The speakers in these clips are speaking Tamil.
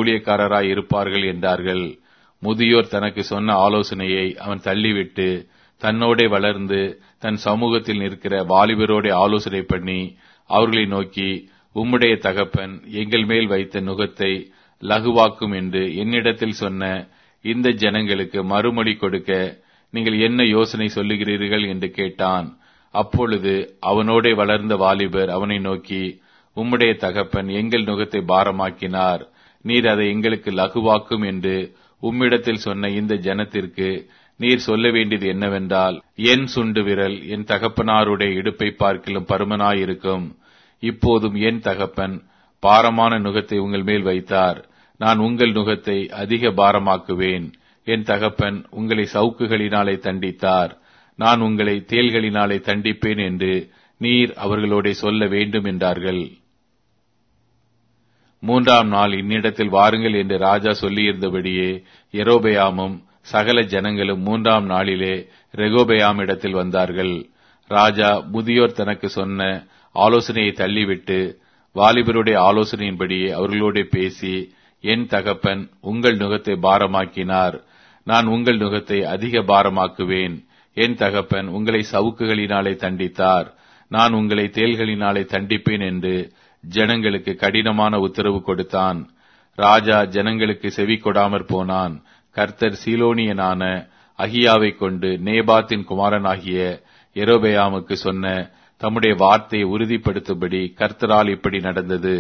ஊழியக்காரராய் இருப்பார்கள் என்றார்கள். முதியோர் தனக்கு சொன்ன ஆலோசனையை அவன் தள்ளிவிட்டு தன்னோடே வளர்ந்து தன் சமூகத்தில் நிற்கிற வாலிபரோட ஆலோசனை பண்ணி அவர்களை நோக்கி, உம்முடைய தகப்பன் எங்கள் மேல் வைத்த நுகத்தை லகுவாக்கும் என்று என்னிடத்தில் சொன்ன இந்த ஜனங்களுக்கு மறுமொழி கொடுக்க நீங்கள் என்ன யோசனை சொல்லுகிறீர்கள் என்று கேட்டான். அப்பொழுது அவனோடே வளர்ந்த வாலிபர் அவனை நோக்கி, உம்முடைய தகப்பன் எங்கள் நுகத்தை பாரமாக்கினார், நீர் அதை எங்களுக்கு லகுவாக்கும் என்று உம்மிடத்தில் சொன்ன இந்த ஜனத்திற்கு நீர் சொல்ல வேண்டியது என்னவென்றால், என் சுண்டு விரல் என் தகப்பனாருடைய இடுப்பை பார்க்கிலும் பருமனாயிருக்கும். இப்போதும் என் தகப்பன் பாரமான நுகத்தை உங்கள் மேல் வைத்தார், நான் உங்கள் நுகத்தை அதிக பாரமாக்குவேன். என் தகப்பன் உங்களை சவுக்குகளினாலே தண்டித்தார், நான் உங்களை தேள்களினாலே தண்டிப்பேன் என்று நீர் அவர்களோட சொல்ல வேண்டும் என்றார்கள். 3ஆம் நாள் இன்னிடத்தில் வாருங்கள் என்று ராஜா சொல்லியிருந்தபடியே யெரொபெயாமும் சகல ஜனங்களும் 3ஆம் நாளிலே ரெகொபெயாமிடத்தில் வந்தார்கள். ராஜா முதியோர் தனக்கு சொன்ன ஆலோசனையை தள்ளிவிட்டு வாலிபருடைய ஆலோசனையின்படியே அவர்களோட பேசி, என் தகப்பன் உங்கள் நுகத்தை பாரமாக்கினார், நான் உங்கள் நுகத்தை அதிக பாரமாக்குவேன். என் தகப்பன் உங்களை சவுக்குகளினாலே தண்டித்தார், நான் உங்களை தேள்களினாலே தண்டிப்பேன் என்று ஜனங்களுக்கு கடினமான உத்தரவு கொடுத்தான். ராஜா ஜனங்களுக்கு செவி கொடாமற் போனான். கர்த்தர் சீலோனியனான அகியாவை கொண்டு நேபாத்தின் குமாரனாகிய யெரொபெயாமுக்கு சொன்ன தம்முடைய வார்த்தையை உறுதிப்படுத்தும்படி கர்த்தரால் இப்படி நடந்தது.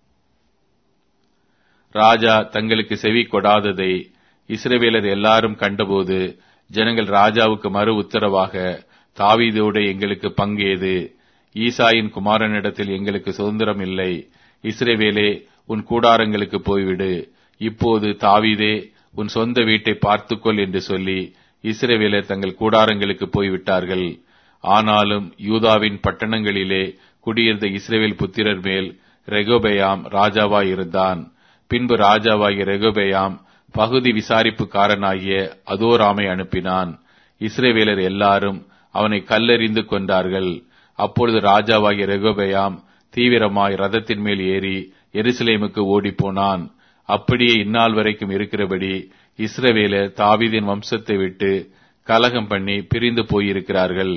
ராஜா தங்களுக்கு செவி கொடாததை இஸ்ரவேலர் எல்லாரும் கண்டபோது ஜனங்கள் ராஜாவுக்கு மறு உத்தரவாக, தாவீதோடு எங்களுக்கு பங்கேது, ஈசாயின் குமாரனிடத்தில் எங்களுக்கு சுதந்திரம் இல்லை. இஸ்ரவேலே, உன் கூடாரங்களுக்கு போய்விடு. இப்போது தாவீதே, உன் சொந்த வீட்டை பார்த்துக்கொள் என்று சொல்லி இஸ்ரவேலர் தங்கள் கூடாரங்களுக்கு போய்விட்டார்கள். ஆனாலும் யூதாவின் பட்டணங்களிலே குடியிருந்த இஸ்ரவேல் புத்திரர் மேல் ரெகொபெயாம் ராஜாவாயிருந்தான். பின்பு ராஜாவாகிய ரெகொபெயாம் பகுதி விசாரிப்புக்காரனாகிய அதோராமை அனுப்பினான். இஸ்ரவேலர் எல்லாரும் அவனை கல்லெறிந்து கொண்டார்கள். அப்பொழுது ராஜாவாகிய ரெகொபெயாம் தீவிரமாய் ரதத்தின் மேல் ஏறி எருசலேமுக்கு ஓடிப்போனான். அப்படியே இந்நாள் வரைக்கும் இருக்கிறபடி இஸ்ரவேலர் தாவீதின் வம்சத்தை விட்டு கலகம் பண்ணி பிரிந்து போயிருக்கிறார்கள்.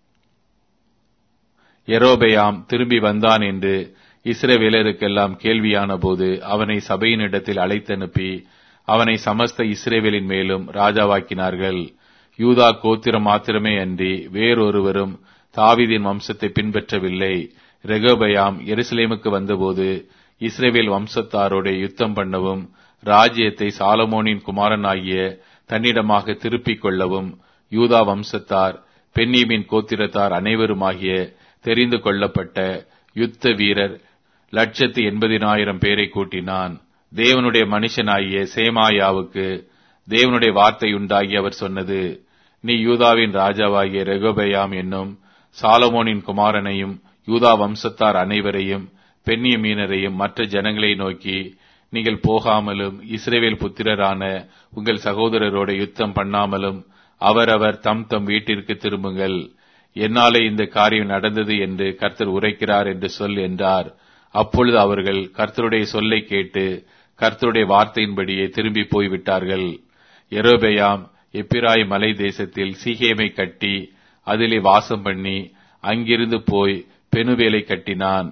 யெரொபெயாம் திரும்பி வந்தான் என்று இஸ்ரவேலருக்கெல்லாம் கேள்வியான போது அவனை சபையினிடத்தில் அழைத்தனுப்பி அவனை சமஸ்த இஸ்ரவேலின் மேலும் ராஜாவாக்கினார்கள். யூதா கோத்திரம் மாத்திரமே அன்றி வேறொருவரும் தாவீதின் வம்சத்தை பின்பற்றவில்லை. ரெகொபெயாம் எருசலேமுக்கு வந்தபோது இஸ்ரவேல் வம்சத்தாரோட யுத்தம் பண்ணவும் ராஜ்யத்தை சாலமோனின் குமாரனாகிய தன்னிடமாக திருப்பிக் கொள்ளவும் யூதா வம்சத்தார் பென்யமீன் கோத்திரத்தார் அனைவருமாகிய தெரிந்து கொள்ளப்பட்ட யுத்த வீரர் 180,000 பேரை கூட்டினான். தேவனுடைய மனுஷனாகிய சேமாயாவுக்கு தேவனுடைய வார்த்தை உண்டாகி அவர் சொன்னது, நீ யூதாவின் ராஜாவாகிய ரெகொபெயாம் என்னும் சாலமோனின் குமாரனையும் யூதா வம்சத்தார் அனைவரையும் பென்யமீனரையும் மற்ற ஜனங்களை நோக்கி, நீங்கள் போகாமலும் இஸ்ரவேல் புத்திரரான உங்கள் சகோதரரோட யுத்தம் பண்ணாமலும் அவரவர் தம் தம் வீட்டிற்கு திரும்புங்கள். என்னாலே இந்த காரியம் நடந்தது என்று கர்த்தர் உரைக்கிறார் என்று சொல் என்றார். அப்பொழுது அவர்கள் கர்த்தருடைய சொல்லை கேட்டு கர்த்தருடைய வார்த்தையின்படியே திரும்பி போய்விட்டார்கள். யெரொபெயாம் எப்பிராயி மலை தேசத்தில் சீகேமை கட்டி அதிலே வாசம் பண்ணி அங்கிருந்து போய் பெனுவேலை கட்டினான்.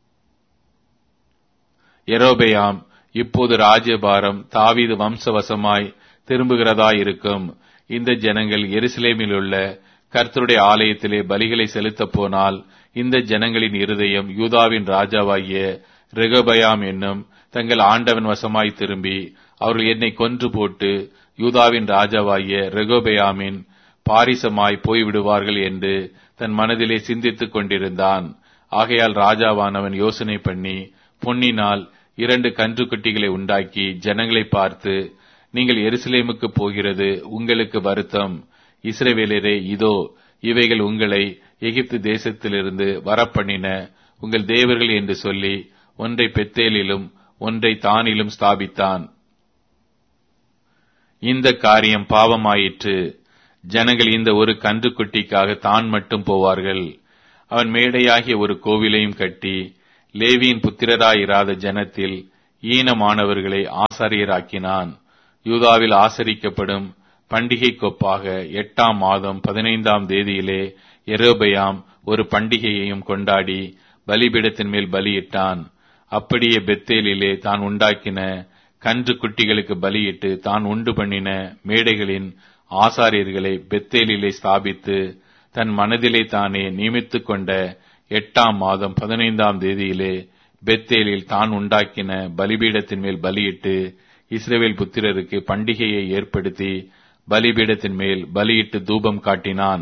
யெரொபெயாம் இப்போது ராஜ்யபாரம் தாவீது வம்சவசமாய் திரும்புகிறதாயிருக்கும். இந்த ஜனங்கள் எருசலேமில் உள்ள கர்த்தருடைய ஆலயத்திலே பலிகளை செலுத்த போனால் இந்த ஜனங்களின் இருதயம் யூதாவின் ராஜாவாகிய ரெகொபெயாம் என்னும் தங்கள் ஆண்டவன் வசமாய் திரும்பி அவர்கள் என்னை கொன்று போட்டு யூதாவின் ராஜாவாகிய ரெகொபெயாமின் பாரிசமாய் போய்விடுவார்கள் என்று தன் மனதிலே சிந்தித்துக் கொண்டிருந்தான். ஆகையால் ராஜாவானவன் யோசனை பண்ணி பொன்னினால் 2 கன்றுக்குட்டிகளை உண்டாக்கி ஜனங்களை பார்த்து, நீங்கள் எருசலேமுக்கு போகிறது உங்களுக்கு வருத்தம். இஸ்ரவேலரே, இதோ இவைகள் உங்களை எகிப்து தேசத்திலிருந்து வரப்பண்ணின உங்கள் தேவர்கள் என்று சொல்லி ஒன்றை பெத்தேலிலும் ஒன்றை தானிலும் ஸ்தாபித்தான். இந்த காரியம் பாவமாயிற்று. ஜனங்கள் இந்த ஒரு கன்றுக்குட்டிக்காக தான் மட்டும் போவார்கள். அவன் மேடையாகிய ஒரு கோவிலையும் கட்டி லேவியின் புத்திரராயிராத ஜனத்தில் ஈனமானவர்களை ஆசாரியராக்கினான். யூதாவில் ஆசரிக்கப்படும் பண்டிகை கொப்பாக 8ஆம் மாதம் 15ஆம் தேதியிலே யெரொபெயாம் ஒரு பண்டிகையையும் கொண்டாடி பலிபீடத்தின் மேல் பலியிட்டான். அப்படியே பெத்தேலிலே தான் உண்டாக்கின கன்று குட்டிகளுக்கு பலியிட்டு தான் உண்டு பண்ணின மேடைகளின் ஆசாரியர்களை பெத்தேலிலே ஸ்தாபித்து தன் மனதிலே தானே நியமித்துக் கொண்ட 8ஆம் மாதம் 15ஆம் தேதியிலே பெத்தேலில் தான் உண்டாக்கின பலிபீடத்தின் மேல் பலியிட்டு இஸ்ரவேல் புத்திரருக்கு பண்டிகையை ஏற்படுத்தி பலிபீடத்தின் மேல் பலியிட்டு தூபம் காட்டினான்.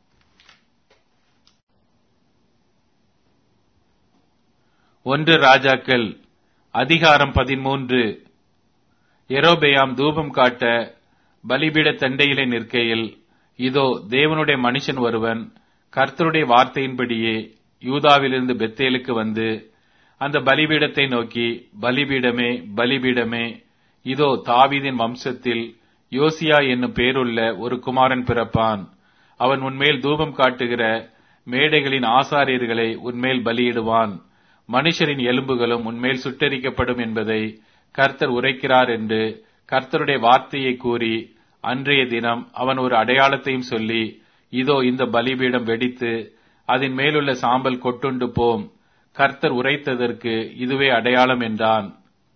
ஒன்று ராஜாக்கள் அதிகாரம் 13. யெரொபெயாம் தூபம் காட்ட பலிபீட தண்டையிலே நிற்கையில், இதோ தேவனுடைய மனுஷன் ஒருவன் கர்த்தருடைய வார்த்தையின்படியே யூதாவிலிருந்து பெத்தேலுக்கு வந்து அந்த பலிபீடத்தை நோக்கி, பலிபீடமே பலிபீடமே, இதோ தாவீதின் வம்சத்தில் யோசியா என்னும் பேருள்ள ஒரு குமாரன் பிறப்பான். அவன் உன்மேல் தூபம் காட்டுகிற மேடைகளின் ஆசாரியர்களை உன்மேல் பலியிடுவான். மனுஷரின் எலும்புகளும் உன்மேல் சுட்டெரிக்கப்படும் என்பதை கர்த்தர் உரைக்கிறார் என்று கர்த்தருடைய வார்த்தையை கூறி, அன்றைய தினம் அவன் ஒரு அடையாளத்தையும் சொல்லி, இதோ இந்த பலிபீடம் வெடித்து அதன் மேலுள்ள சாம்பல் கொட்டுண்டு போம். கர்த்தர் உரைத்ததற்கு இதுவே அடையாளம் என்றான்.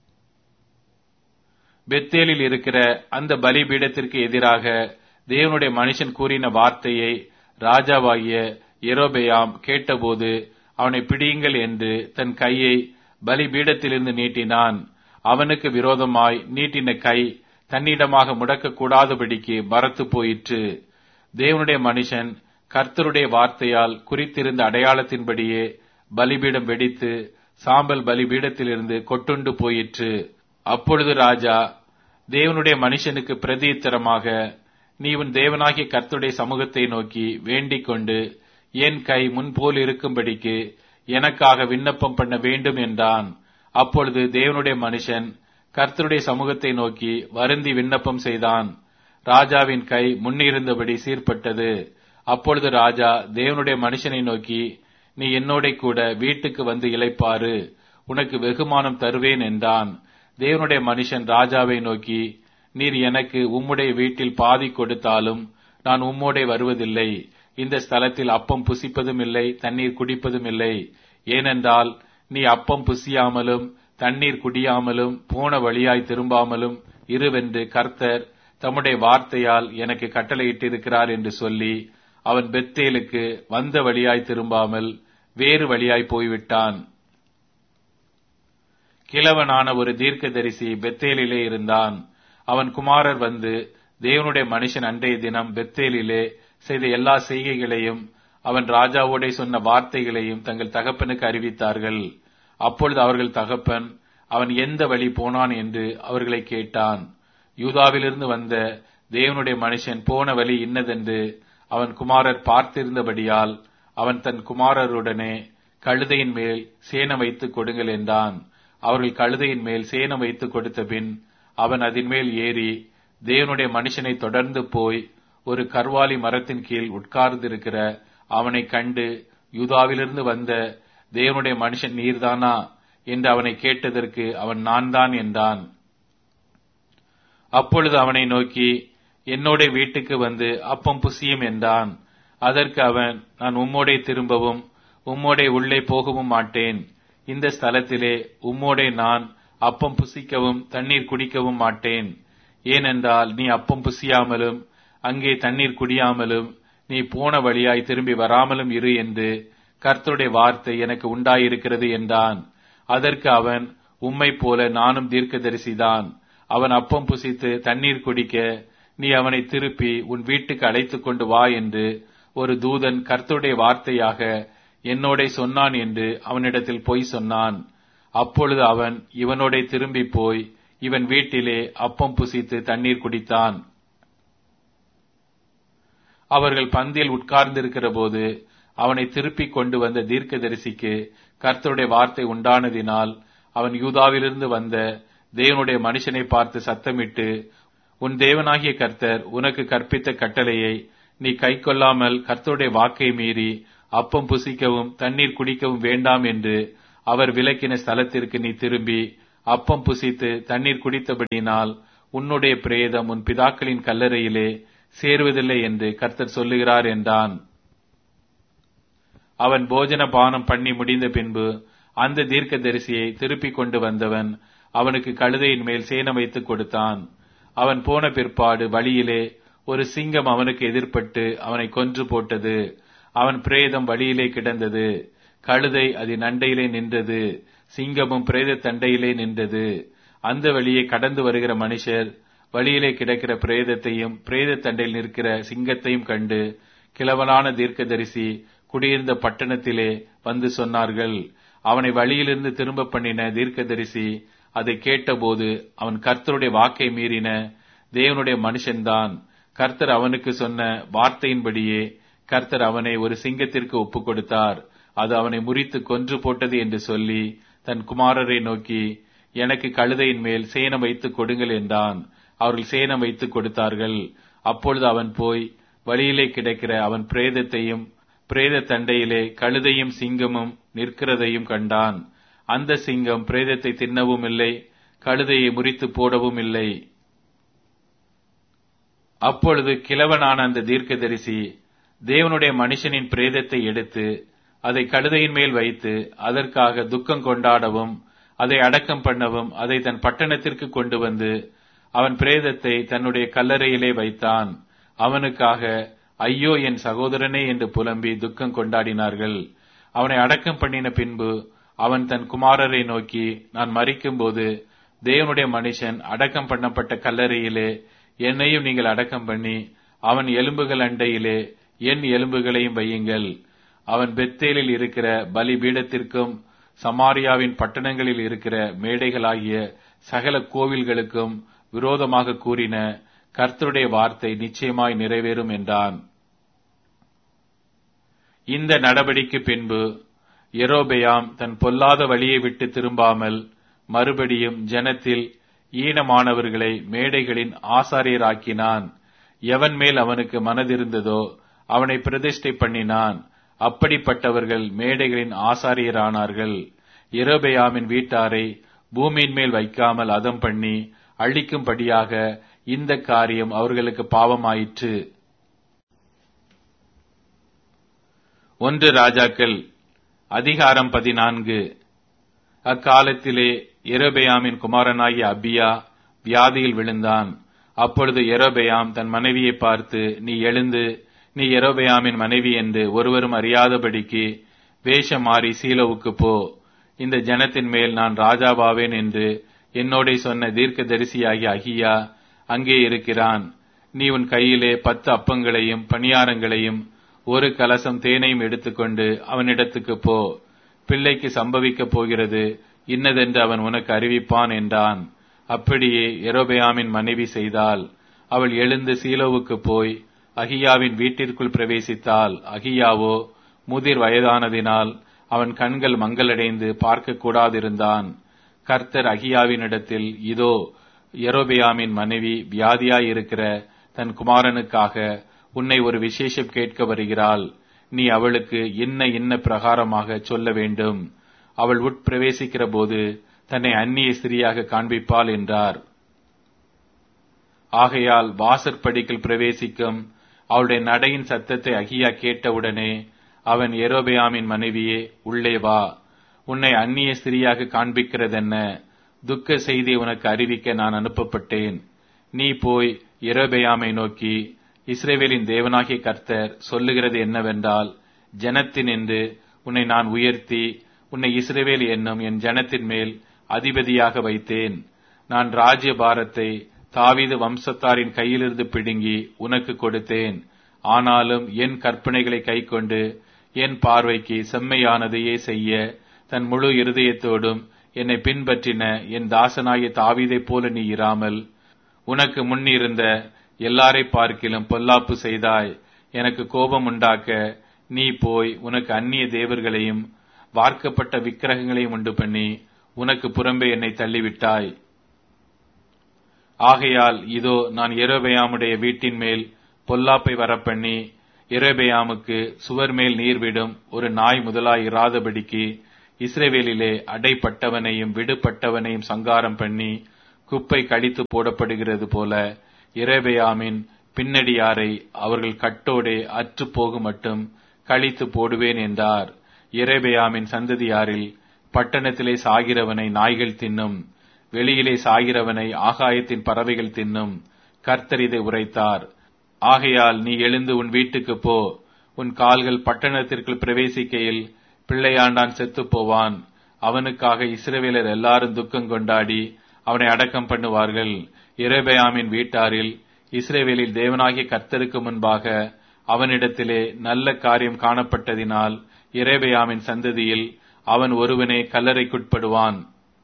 பெத்தேலில் இருக்கிற அந்த பலிபீடத்திற்கு எதிராக தேவனுடைய மனுஷன் கூறின வார்த்தையை ராஜாவாகிய யெரொபெயாம் கேட்டபோது, அவனை பிடியுங்கள் என்று தன் கையை பலிபீடத்திலிருந்து நீட்டினான். அவனுக்கு விரோதமாய் நீட்டின கை தன்னிடமாக முடக்கக்கூடாதபடிக்கு மரத்து போயிற்று. தேவனுடைய மனுஷன் கர்த்தருடைய வார்த்தையால் குறித்திருந்த அடையாளத்தின்படியே பலிபீடம் வெடித்து சாம்பல் பலிபீடத்திலிருந்து கொட்டுண்டு போயிற்று. அப்பொழுது ராஜா தேவனுடைய மனுஷனுக்கு பிரதியுத்தரமாக, நீ உன் தேவனாகிய கர்த்தருடைய சமூகத்தை நோக்கி வேண்டிக் கொண்டு என் கை முன்போல் இருக்கும்படிக்கு எனக்காக விண்ணப்பம் பண்ண வேண்டும் என்றான். அப்பொழுது தேவனுடைய மனுஷன் கர்த்தருடைய சமூகத்தை நோக்கி வருந்தி விண்ணப்பம் செய்தான். ராஜாவின் கை முன்னிருந்தபடி சீர்பட்டது. அப்பொழுது ராஜா தேவனுடைய மனுஷனை நோக்கி, நீ என்னோட கூட வீட்டுக்கு வந்து இளைப்பாரு, உனக்கு வெகுமானம் தருவேன் என்றான். தேவனுடைய மனுஷன் ராஜாவை நோக்கி, நீர் எனக்கு உம்முடைய வீட்டில் பாதி கொடுத்தாலும் நான் உம்மோடே வருவதில்லை. இந்த ஸ்தலத்தில் அப்பம் புசிப்பதும் இல்லை, தண்ணீர் குடிப்பதும் இல்லை. ஏனென்றால் நீ அப்பம் புசியாமலும் தண்ணீர் குடியாமலும் போன வழியாய் திரும்பாமலும் இருவென்று கர்த்தர் தம்முடைய வார்த்தையால் எனக்கு கட்டளையிட்டிருக்கிறார் என்று சொல்லி, அவன் பெத்தேலுக்கு வந்த வழியாய் திரும்பாமல் வேறு வழியாய் போய்விட்டான். கிழவனான ஒரு தீர்க்கதரிசி பெத்தேலிலே இருந்தான். அவன் குமாரர் வந்து தேவனுடைய மனுஷன் அன்றைய தினம் பெத்தேலிலே செய்த எல்லா செய்கைகளையும் அவன் ராஜாவோடே சொன்ன வார்த்தைகளையும் தங்கள் தகப்பனுக்கு அறிவித்தார்கள். அப்பொழுது அவர்கள் தகப்பன் அவன் எந்த வழி போனான் என்று அவர்களை கேட்டான். யூதாவிலிருந்து வந்த தேவனுடைய மனுஷன் போன வழி இன்னதென்று அவன் குமாரர் பார்த்திருந்தபடியால் அவன் தன் குமாரருடனே கழுதையின் மேல் சேணம் வைத்துக் கொடுங்கள் என்றான். அவர்கள் கழுதையின் மேல் சேணம் வைத்துக் கொடுத்த பின் அவன் அதன் மேல் ஏறி தேவனுடைய மனுஷனை தொடர்ந்து போய் ஒரு கர்வாலி மரத்தின் கீழ் உட்கார்ந்திருக்கிற அவனை கண்டு, யூதாவிலிருந்து வந்த தேவனுடைய மனுஷன் நீர்தானா என்று அவனை கேட்டதற்கு அவன் நான் தான் என்றான். அப்பொழுது அவனை நோக்கி, என்னோட வீட்டுக்கு வந்து அப்பம் புசியும் என்றான். அதற்கு அவன், நான் உம்மோடே திரும்பவும் உம்மோடே உள்ளே போகவும் மாட்டேன். இந்த ஸ்தலத்திலே உம்மோடே நான் அப்பம் புசிக்கவும் தண்ணீர் குடிக்கவும் மாட்டேன். ஏனென்றால் நீ அப்பம் புசியாமலும் அங்கே தண்ணீர் குடியாமலும் நீ போன வழியாய் திரும்பி வராமலும் இரு என்று கர்த்தருடைய வார்த்தை எனக்கு உண்டாயிருக்கிறது என்றான். அதற்கு அவன், உம்மை போல நானும் தீர்க்கதரிசிதான். அவன் அப்பம் புசித்து தண்ணீர் குடிக்க நீ அவனை திருப்பி உன் வீட்டுக்கு அழைத்துக் கொண்டு வா என்று ஒரு தூதன் கர்த்தருடைய வார்த்தையாக என்னோட சொன்னான் என்று அவனிடத்தில் பொய் சொன்னான். அப்பொழுது அவன் இவனோட திரும்பி போய் இவன் வீட்டிலே அப்பம் புசித்து தண்ணீர் குடித்தான். அவர்கள் பந்தியில் உட்கார்ந்திருக்கிற போது அவனை திருப்பிக் கொண்டு வந்த தீர்க்கதரிசிக்கு கர்த்தருடைய வார்த்தை உண்டானதினால் அவன் யூதாவிலிருந்து வந்த தேவனுடைய மனுஷனை பார்த்து சத்தமிட்டு, உன் தேவனாகிய கர்த்தர் உனக்கு கற்பித்த கட்டளையை நீ கைக்கொள்ளாமல் கர்த்தருடைய வாக்கை மீறி அப்பம் புசிக்கவும் தண்ணீர் குடிக்கவும் வேண்டாம் என்று அவர் விலக்கின ஸ்தலத்திற்கு நீ திரும்பி அப்பம் புசித்து தண்ணீர் குடித்தபடியினால் உன்னுடைய பிரேதம் உன் பிதாக்களின் கல்லறையிலே சேருவதில்லை என்று கர்த்தர் சொல்லுகிறார் என்றான். அவன் போஜன பானம் பண்ணி முடிந்த பின்பு அந்த தீர்க்கதரிசியை திருப்பிக் கொண்டு வந்தவன் அவனுக்கு கழுதையின் மேல் சேணம் வைத்துக் கொடுத்தான். அவன் போன பிற்பாடு வழியிலே ஒரு சிங்கம் அவனுக்கு எதிர்ப்பட்டு அவனை கொன்று போட்டது. அவன் பிரேதம் வழியிலே கிடந்தது. கழுதை அதன் அண்டையிலே நின்றது. சிங்கமும் பிரேத தண்டையிலே நின்றது. அந்த வழியே கடந்து வருகிற மனுஷர் வழியிலே கிடக்கிற பிரேதத்தையும் பிரேத தண்டையில் நிற்கிற சிங்கத்தையும் கண்டு கிழவனான தீர்க்கதரிசி குடியிருந்த பட்டணத்திலே வந்து சொன்னார்கள். அவனை வழியிலிருந்து திரும்ப பண்ணின தீர்க்கதரிசி அதை கேட்டபோது அவன் கர்த்தருடைய வாக்கை மீறின தேவனுடைய மனுஷன்தான். கர்த்தர் அவனுக்கு சொன்ன வார்த்தையின்படியே கர்த்தர் அவனை ஒரு சிங்கத்திற்கு ஒப்புக் கொடுத்தார். அது அவனை முறித்து கொன்று போட்டது என்று சொல்லி தன் குமாரரை நோக்கி, எனக்கு கழுதையின் மேல் சேணம் வைத்துக் கொடுங்கள் என்றான். அவர்கள் சேணம் வைத்துக் கொடுத்தார்கள். அப்பொழுது அவன் போய் வழியிலே கிடக்கிற அவன் பிரேதத்தையும் பிரேத தண்டையிலே கழுதையும் சிங்கமும் நிற்கிறதையும் கண்டான். அந்த சிங்கம் பிரேதத்தை தின்னவும் இல்லை, கழுதையை முறித்து போடவும் இல்லை. அப்பொழுது கிழவனான அந்த தீர்க்கதரிசி தேவனுடைய மனுஷனின் பிரேதத்தை எடுத்து அதை கழுதையின் மேல் வைத்து அதற்காக துக்கம் கொண்டாடவும் அதை அடக்கம் பண்ணவும் அதை தன் பட்டணத்திற்கு கொண்டு வந்து அவன் பிரேதத்தை தன்னுடைய கல்லறையிலே வைத்தான். அவனுக்காக ஐயோ என் சகோதரனே என்று புலம்பி துக்கம் கொண்டாடினார்கள். அவனை அடக்கம் பண்ணின பின்பு அவன் தன் குமாரரை நோக்கி, நான் மரிக்கும்போது தேவனுடைய மனுஷன் அடக்கம் பண்ணப்பட்ட கல்லறையிலே என்னையும் நீங்கள் அடக்கம் பண்ணி அவன் எலும்புகள் அண்டையிலே என் எலும்புகளையும் வையுங்கள். அவன் பெத்தேலில் இருக்கிற பலி பீடத்திற்கும் சமாரியாவின் பட்டணங்களில் இருக்கிற மேடைகளாகிய சகல கோவில்களுக்கும் விரோதமாக கூறின கர்த்தருடைய வார்த்தை நிச்சயமாய் நிறைவேறும் என்றான். இந்த நடபடிக்கு பின்பு யெரொபெயாம் தன் பொல்லாத வழியை விட்டு திரும்பாமல் மறுபடியும் ஜனத்தில் ஈனமானவர்களை மேடைகளின் ஆசாரியராக்கினான். எவன் மேல் அவனுக்கு மனதிருந்ததோ அவனை பிரதிஷ்டை பண்ணினான். அப்படிப்பட்டவர்கள் மேடைகளின் ஆசாரியரானார்கள். யெரொபெயாமின் வீட்டாரை பூமியின் மேல் வைக்காமல் அதம் பண்ணி அழிக்கும்படியாக இந்த காரியம் அவர்களுக்கு பாவமாயிற்று. 1 ராஜாக்கள் அதிகாரம் 14. அக்காலத்திலே யெரொபெயாமின் குமாரனாகிய அபியா வியாதியில் விழுந்தான். அப்பொழுது யெரொபெயாம் தன் மனைவியை பார்த்து, நீ எழுந்து நீ யெரொபெயாமின் மனைவி என்று ஒருவரும் அறியாதபடிக்கு வேஷம் மாறி சீலோவுக்கு போ. இந்த ஜனத்தின் மேல் நான் ராஜாவாவேன் என்று என்னோட சொன்ன தீர்க்கதரிசியாகிய அகியா அங்கே இருக்கிறான். நீ உன் கையிலே 10 அப்பங்களையும் பணியாரங்களையும் 1 கலசம் தேனையும் எடுத்துக்கொண்டு அவனிடத்துக்கு போ. பிள்ளைக்கு சம்பவிக்கப் போகிறது இன்னதென்று அவன் உனக்கு அறிவிப்பான் என்றான். அப்படியே யெரொபெயாமின் மனைவி செய்தாள். அவள் எழுந்து சீலோவுக்கு போய் அகியாவின் வீட்டிற்குள் பிரவேசித்தாள். அகியாவோ முதிர் வயதானதினால் அவன் கண்கள் மங்களடைந்து பார்க்க கூடாதிருந்தான். கர்த்தர் அகியாவினிடத்தில், இதோ யெரொபெயாமின் மனைவி வியாதியாயிருக்கிற தன் குமாரனுக்காக உன்னை ஒரு விசேஷம் கேட்க வருகிறாள். நீ அவளுக்கு இன்ன பிரகாரமாக சொல்ல வேண்டும். அவள் உட்பிரவேசிக்கிற போது தன்னை அந்நிய ஸ்திரியாக காண்பிப்பாள் என்றார். ஆகையால் வாசற்படிக்குள் பிரவேசிக்கும் அவளுடைய நடையின் சத்தத்தை அகியா கேட்டவுடனே அவன், யெரொபெயாமின் மனைவியே, உள்ளே வா. உன்னை அந்நிய ஸ்திரியாக காண்பிக்கிறதென்ன? துக்க செய்தி உனக்கு அறிவிக்க நான் அனுப்பப்பட்டேன். நீ போய் யெரொபெயாமை நோக்கி, இஸ்ரவேலின் தேவனாகிய கர்த்தர் சொல்லுகிறது என்னவென்றால், ஜனத்தினின்று உன்னை நான் உயர்த்தி உன்னை இஸ்ரவேல் என்னும் என் ஜனத்தின் மேல் அதிபதியாக வைத்தேன். நான் ராஜ்ய பாரத்தை தாவீது வம்சத்தாரின் கையிலிருந்து பிடுங்கி உனக்கு கொடுத்தேன். ஆனாலும் என் கற்பனைகளை கைக்கொண்டு என் பார்வைக்கு செம்மையானதையே செய்ய தன் முழு இருதயத்தோடும் என்னை பின்பற்றின என் தாசனாகிய தாவீதைப் போல நீ இராமல் உனக்கு முன்னிருந்த எல்லாரை பார்க்கிலும் பொல்லாப்பு செய்தாய். எனக்கு கோபம் உண்டாக்க நீ போய் உனக்கு அந்நிய தேவர்களையும் வார்க்கப்பட்ட விக்கிரகங்களையும் உண்டு பண்ணி உனக்கு புறம்பே என்னை தள்ளிவிட்டாய். ஆகையால் இதோ நான் யெரொபெயாமுடைய வீட்டின் மேல் பொல்லாப்பை வரப்பண்ணி யெரொபெயாமுக்கு சுவர் மேல் நீர் விடும் ஒரு நாய் முதலாய் இராதபடிக்கு இஸ்ரவேலிலே அடைப்பட்டவனையும் விடுபட்டவனையும் சங்காரம் பண்ணி குப்பை கடித்து போடப்படுகிறது போல யெரொபெயாமின் பின்னடியாரை அவர்கள் கட்டோடே அற்று போகும் மட்டும் கழித்து போடுவேன் என்றார். யெரொபெயாமின் சந்ததியாரில் பட்டணத்திலே சாகிறவனை நாய்கள் தின்னும், வெளியிலே சாகிறவனை ஆகாயத்தின் பறவைகள் தின்னும். கர்த்தர் இதை உரைத்தார். ஆகையால் நீ எழுந்து உன் வீட்டுக்கு போ. உன் கால்கள் பட்டணத்திற்குள் பிரவேசிக்கையில் பிள்ளையாண்டான் செத்துப் போவான். அவனுக்காக இஸ்ரவேலர் எல்லாரும் துக்கம் கொண்டாடி அவனை அடக்கம் பண்ணுவார்கள். யெரொபெயாமின் வீட்டாரில் இஸ்ரவேலில் தேவனாகிய கர்த்தருக்கு முன்பாக அவனிடத்திலே நல்ல காரியம் காணப்பட்டதினால் யெரொபெயாமின் சந்ததியில் அவன் ஒருவனே கல்லறைக்குட்படுவான்.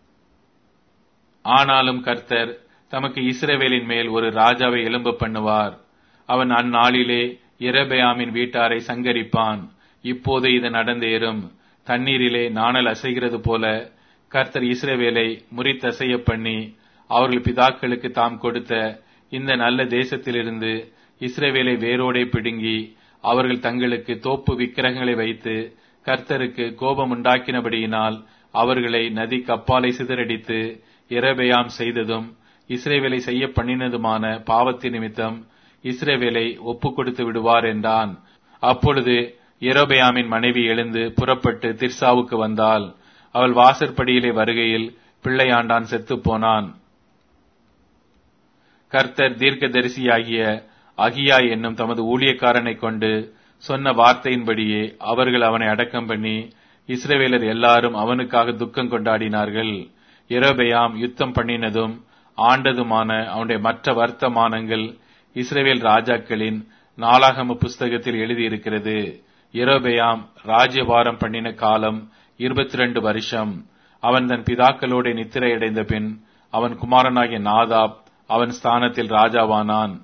ஆனாலும் கர்த்தர் தமக்கு இஸ்ரவேலின் மேல் ஒரு ராஜாவை எழும்ப பண்ணுவார். அவன் அந்நாளிலே யெரொபெயாமின் வீட்டாரை சங்கரிப்பான். இப்போது இது நடந்தேறும். தண்ணீரிலே நாணல் அசைகிறது போல கர்த்தர் இஸ்ரவேலை முறித்தசைய பண்ணி அவர்கள் பிதாக்களுக்கு தாம் கொடுத்த இந்த நல்ல தேசத்திலிருந்து இஸ்ரவேலை வேரோடே பிடுங்கி அவர்கள் தங்களுக்கு தோப்பு விக்கிரகங்களை வைத்து கர்த்தருக்கு கோபம் உண்டாக்கினபடியினால் அவர்களை நதி கப்பாலை சிதறடித்து யெரொபெயாம் செய்ததும் இஸ்ரவேலை செய்ய பண்ணினதுமான பாவத்தின் நிமித்தம் இஸ்ரவேலை ஒப்புக் கொடுத்து விடுவார் என்றான். அப்பொழுது யெரொபெயாமின் மனைவி எழுந்து புறப்பட்டு திர்சாவுக்கு வந்தாள். அவள் வாசற்படியிலே வருகையில் பிள்ளையாண்டான் செத்துப் போனான். கர்த்தர் தீர்க்கதரிசியாகிய அகியா என்னும் தமது ஊழியக்காரனை கொண்டு சொன்ன வார்த்தையின்படியே அவர்கள் அவனை அடக்கம் பண்ணி இஸ்ரவேலர் எல்லாரும் அவனுக்காக துக்கம் கொண்டாடினார்கள். யெரொபெயாம் யுத்தம் பண்ணினதும் ஆண்டதுமான அவனுடைய மற்ற வர்த்தமானங்கள் இஸ்ரவேல் ராஜாக்களின் நாளாகம புஸ்தகத்தில் எழுதியிருக்கிறது. யெரொபெயாம் ராஜ்யபாரம் பண்ணின காலம் 22 வருஷம். அவன் தன் பிதாக்களோடு நித்திரையடைந்த பின் அவன் குமாரனாகிய நாதாப் அவன் ஸ்தானத்தில் ராஜாவானான்.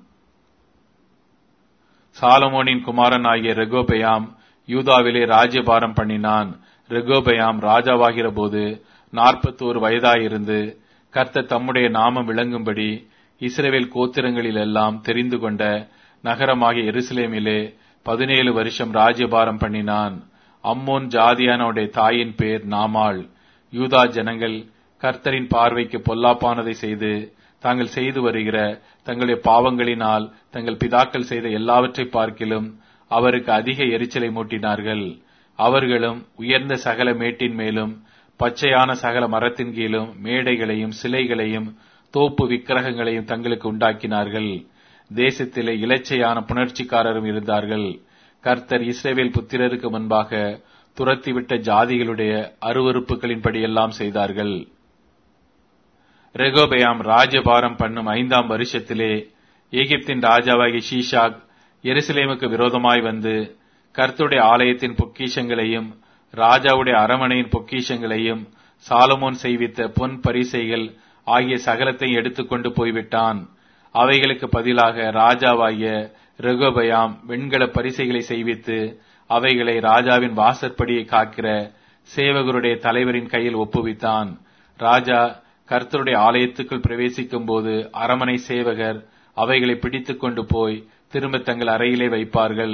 சாலமோனின் குமாரனாகிய ரெகோபெயாம் யூதாவிலே ராஜ்யபாரம் பண்ணினான். ரெகோபெயாம் ராஜாவாகிற போது 41 வயதாயிருந்து கர்த்தர் தம்முடைய நாமம் விளங்கும்படி இஸ்ரவேல் கோத்திரங்களில் எல்லாம் தெரிந்து கொண்ட நகரமாகிய எருசலேமிலே 17 வருஷம் ராஜ்யபாரம் பண்ணினான். அம்மோன் ஜாதியானோடைய தாயின் பேர் நாமாள். யூதா ஜனங்கள் கர்த்தரின் பார்வைக்கு பொல்லாப்பானதை செய்து தாங்கள் செய்து வருகிற தங்களுடைய பாவங்களினால் தங்கள் பிதாக்கள் செய்த எல்லாவற்றை பார்க்கிலும் அவருக்கு அதிக எரிச்சலை மூட்டினார்கள். அவர்களும் உயர்ந்த சகல மேட்டின் மேலும் பச்சையான சகல மரத்தின் கீழும் மேடைகளையும் சிலைகளையும் தோப்பு விக்கிரகங்களையும் தங்களுக்கு உண்டாக்கினார்கள். தேசத்திலே இலச்சையான புணர்ச்சிக்காரரும் இருந்தார்கள். கர்த்தர் இஸ்ரவேல் புத்திரருக்கு முன்பாக துரத்திவிட்ட ஜாதிகளுடைய அருவருப்புகளின்படியெல்லாம் செய்தார்கள். ரெகோபெயாம் ராஜ்யபாரம் பண்ணும் 5ஆம் வருஷத்திலே எகிப்தின் ராஜாவாகிய ஷீஷாக் எருசலேமுக்கு விரோதமாய் வந்து கர்த்தருடைய ஆலயத்தின் பொக்கிஷங்களையும் ராஜாவுடைய அரமனையின் பொக்கிஷங்களையும் சாலமோன் செய்வித்த பொன் பரிசைகள் ஆகிய சகலத்தையும் எடுத்துக்கொண்டு போய்விட்டான். அவைகளுக்கு பதிலாக ராஜாவாகிய ரெகோபெயாம் வெண்கல பரிசைகளை செய்வித்து அவைகளை ராஜாவின் வாசற்படியை காக்கிற சேவகருடைய தலைவரின் கையில் ஒப்புவித்தான். ராஜா கர்த்தருடைய ஆலயத்துக்குள் பிரவேசிக்கும் போது அரமனை சேவகர் அவைகளை பிடித்துக் கொண்டு போய் திரும்ப தங்கள் அறையிலே வைப்பார்கள்.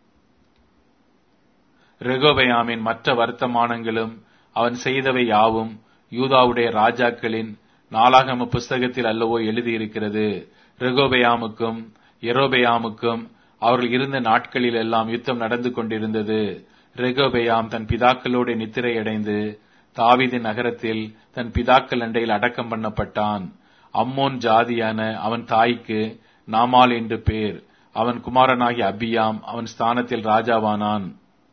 ரெகோபெயாமின் மற்ற வர்த்தமானங்களும் அவன் செய்தவை யாவும் யூதாவுடைய ராஜாக்களின் நாளாகம புஸ்தகத்தில் அல்லவோ எழுதியிருக்கிறது. ரெகோபெயாமுக்கும் யெரொபெயாமுக்கும் அவர்கள் இருந்த நாட்களில் எல்லாம் யுத்தம் நடந்து கொண்டிருந்தது. ரெகோபெயாம் தன் பிதாக்களோடு நித்திரையடைந்து தாவீதின் நகரத்தில் தன் பிதாக்கள் அண்டையில் அடக்கம் பண்ணப்பட்டான். அம்மோன் ஜாதியான அவன் தாய்க்கு நாமால் என்று பேர். அவன் குமாரனாகிய அபியாம் அவன் ஸ்தானத்தில் ராஜாவானான்.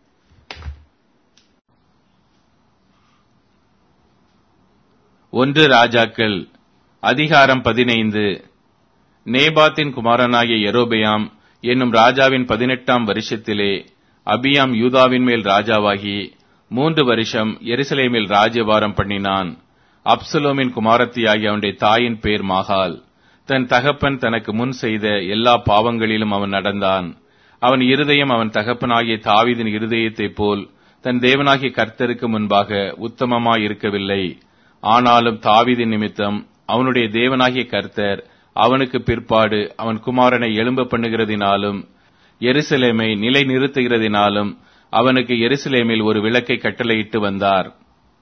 ஒன்று ராஜாக்கள் அதிகாரம் 15. நேபாத்தின் குமாரனாகிய யெரொபெயாம் என்னும் ராஜாவின் 18ஆம் வருஷத்திலே அபியாம் யூதாவின் மேல் ராஜாவாகி 3 வருஷம் எருசலேமில் ராஜ்யபாரம் பண்ணினான். அப்சலோமின் குமாரத்தியாகிய அவனுடைய தாயின் பேர் மாகாள். தன் தகப்பன் தனக்கு முன் செய்த எல்லா பாவங்களிலும் அவன் நடந்தான். அவன் இருதயம் அவன் தகப்பனாகிய தாவீதின் இருதயத்தைப் போல் தன் தேவனாகிய கர்த்தருக்கு முன்பாக உத்தமமாயிருக்கவில்லை. ஆனாலும் தாவீதின் நிமித்தம் அவனுடைய தேவனாகிய கர்த்தர் அவனுக்கு பிற்பாடு அவன் குமாரனை எழும்ப பண்ணுகிறதினாலும் எருசலேமை நிலை நிறுத்துகிறதினாலும் அவனுக்கு எருசலேமில் ஒரு விளக்கை கட்டளையிட்டு வந்தார்.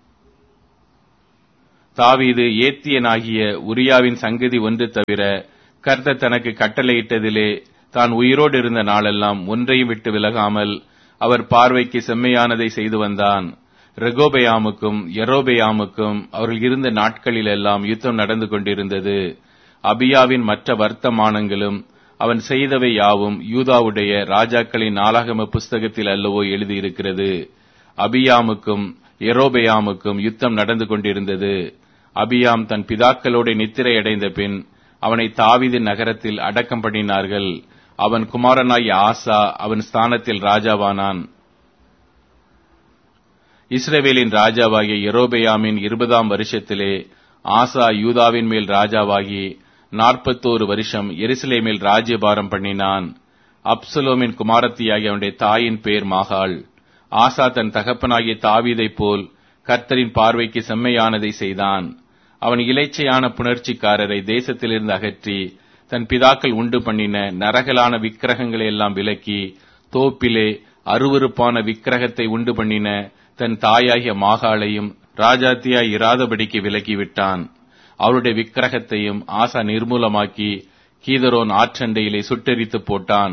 தாவீது ஏத்தியனாகிய உரியாவின் சங்கதி ஒன்று தவிர கர்த்தர் தனக்கு கட்டளையிட்டதிலே தான் உயிரோடு இருந்த நாளெல்லாம் ஒன்றையும் விட்டு விலகாமல் அவர் பார்வைக்கு செம்மையானதை செய்து வந்தான். ரெகோபெயாமுக்கும் யெரொபெயாமுக்கும் அவர்கள் இருந்த நாட்களிலெல்லாம் யுத்தம் நடந்து கொண்டிருந்தது. அபியாவின் மற்ற வர்த்தமானங்களும் அவன் செய்தவை யாவும் யூதாவுடைய ராஜாக்களின் நாளாகம புஸ்தகத்தில் அல்லவோ எழுதியிருக்கிறது. அபியாமுக்கும் யெரொபெயாமுக்கும் யுத்தம் நடந்து கொண்டிருந்தது. அபியாம் தன் பிதாக்களோடு நித்திரை அடைந்த பின் அவனை தாவீதின் நகரத்தில் அடக்கம் பண்ணினார்கள். அவன் குமாரனாகிய ஆசா அவன் ஸ்தானத்தில் ராஜாவானான். இஸ்ரவேலின் ராஜாவாகிய யெரொபெயாமின் 20ஆம் வருஷத்திலே ஆசா யூதாவின் மேல் ராஜாவாகி 41 வருஷம் எருசலேமில் ராஜ்யபாரம் பண்ணினான். அப்சலோமின் குமாரத்தியாகிய அவனுடைய தாயின் பேர் மாகாள். ஆசா தன் தகப்பனாகிய தாவீதைப் போல் கர்த்தரின் பார்வைக்கு செம்மையானதை செய்தான். அவன் இலைச்சையான புணர்ச்சிக்காரரை தேசத்திலிருந்து அகற்றி தன் பிதாக்கள் உண்டு பண்ணின நரகலான விக்கிரகங்களை எல்லாம் விலக்கி தோப்பிலே அருவருப்பான விக்கிரகத்தை உண்டு பண்ணின தன் தாயாகிய மாகாளையும் ராஜாத்தியாய் இராதபடிக்கு விலக்கிவிட்டான். அவருடைய விக்கிரகத்தையும் ஆசா நிர்மூலமாக்கி கீதரோன் ஆற்றண்டையிலே சுட்டெரித்து போட்டான்.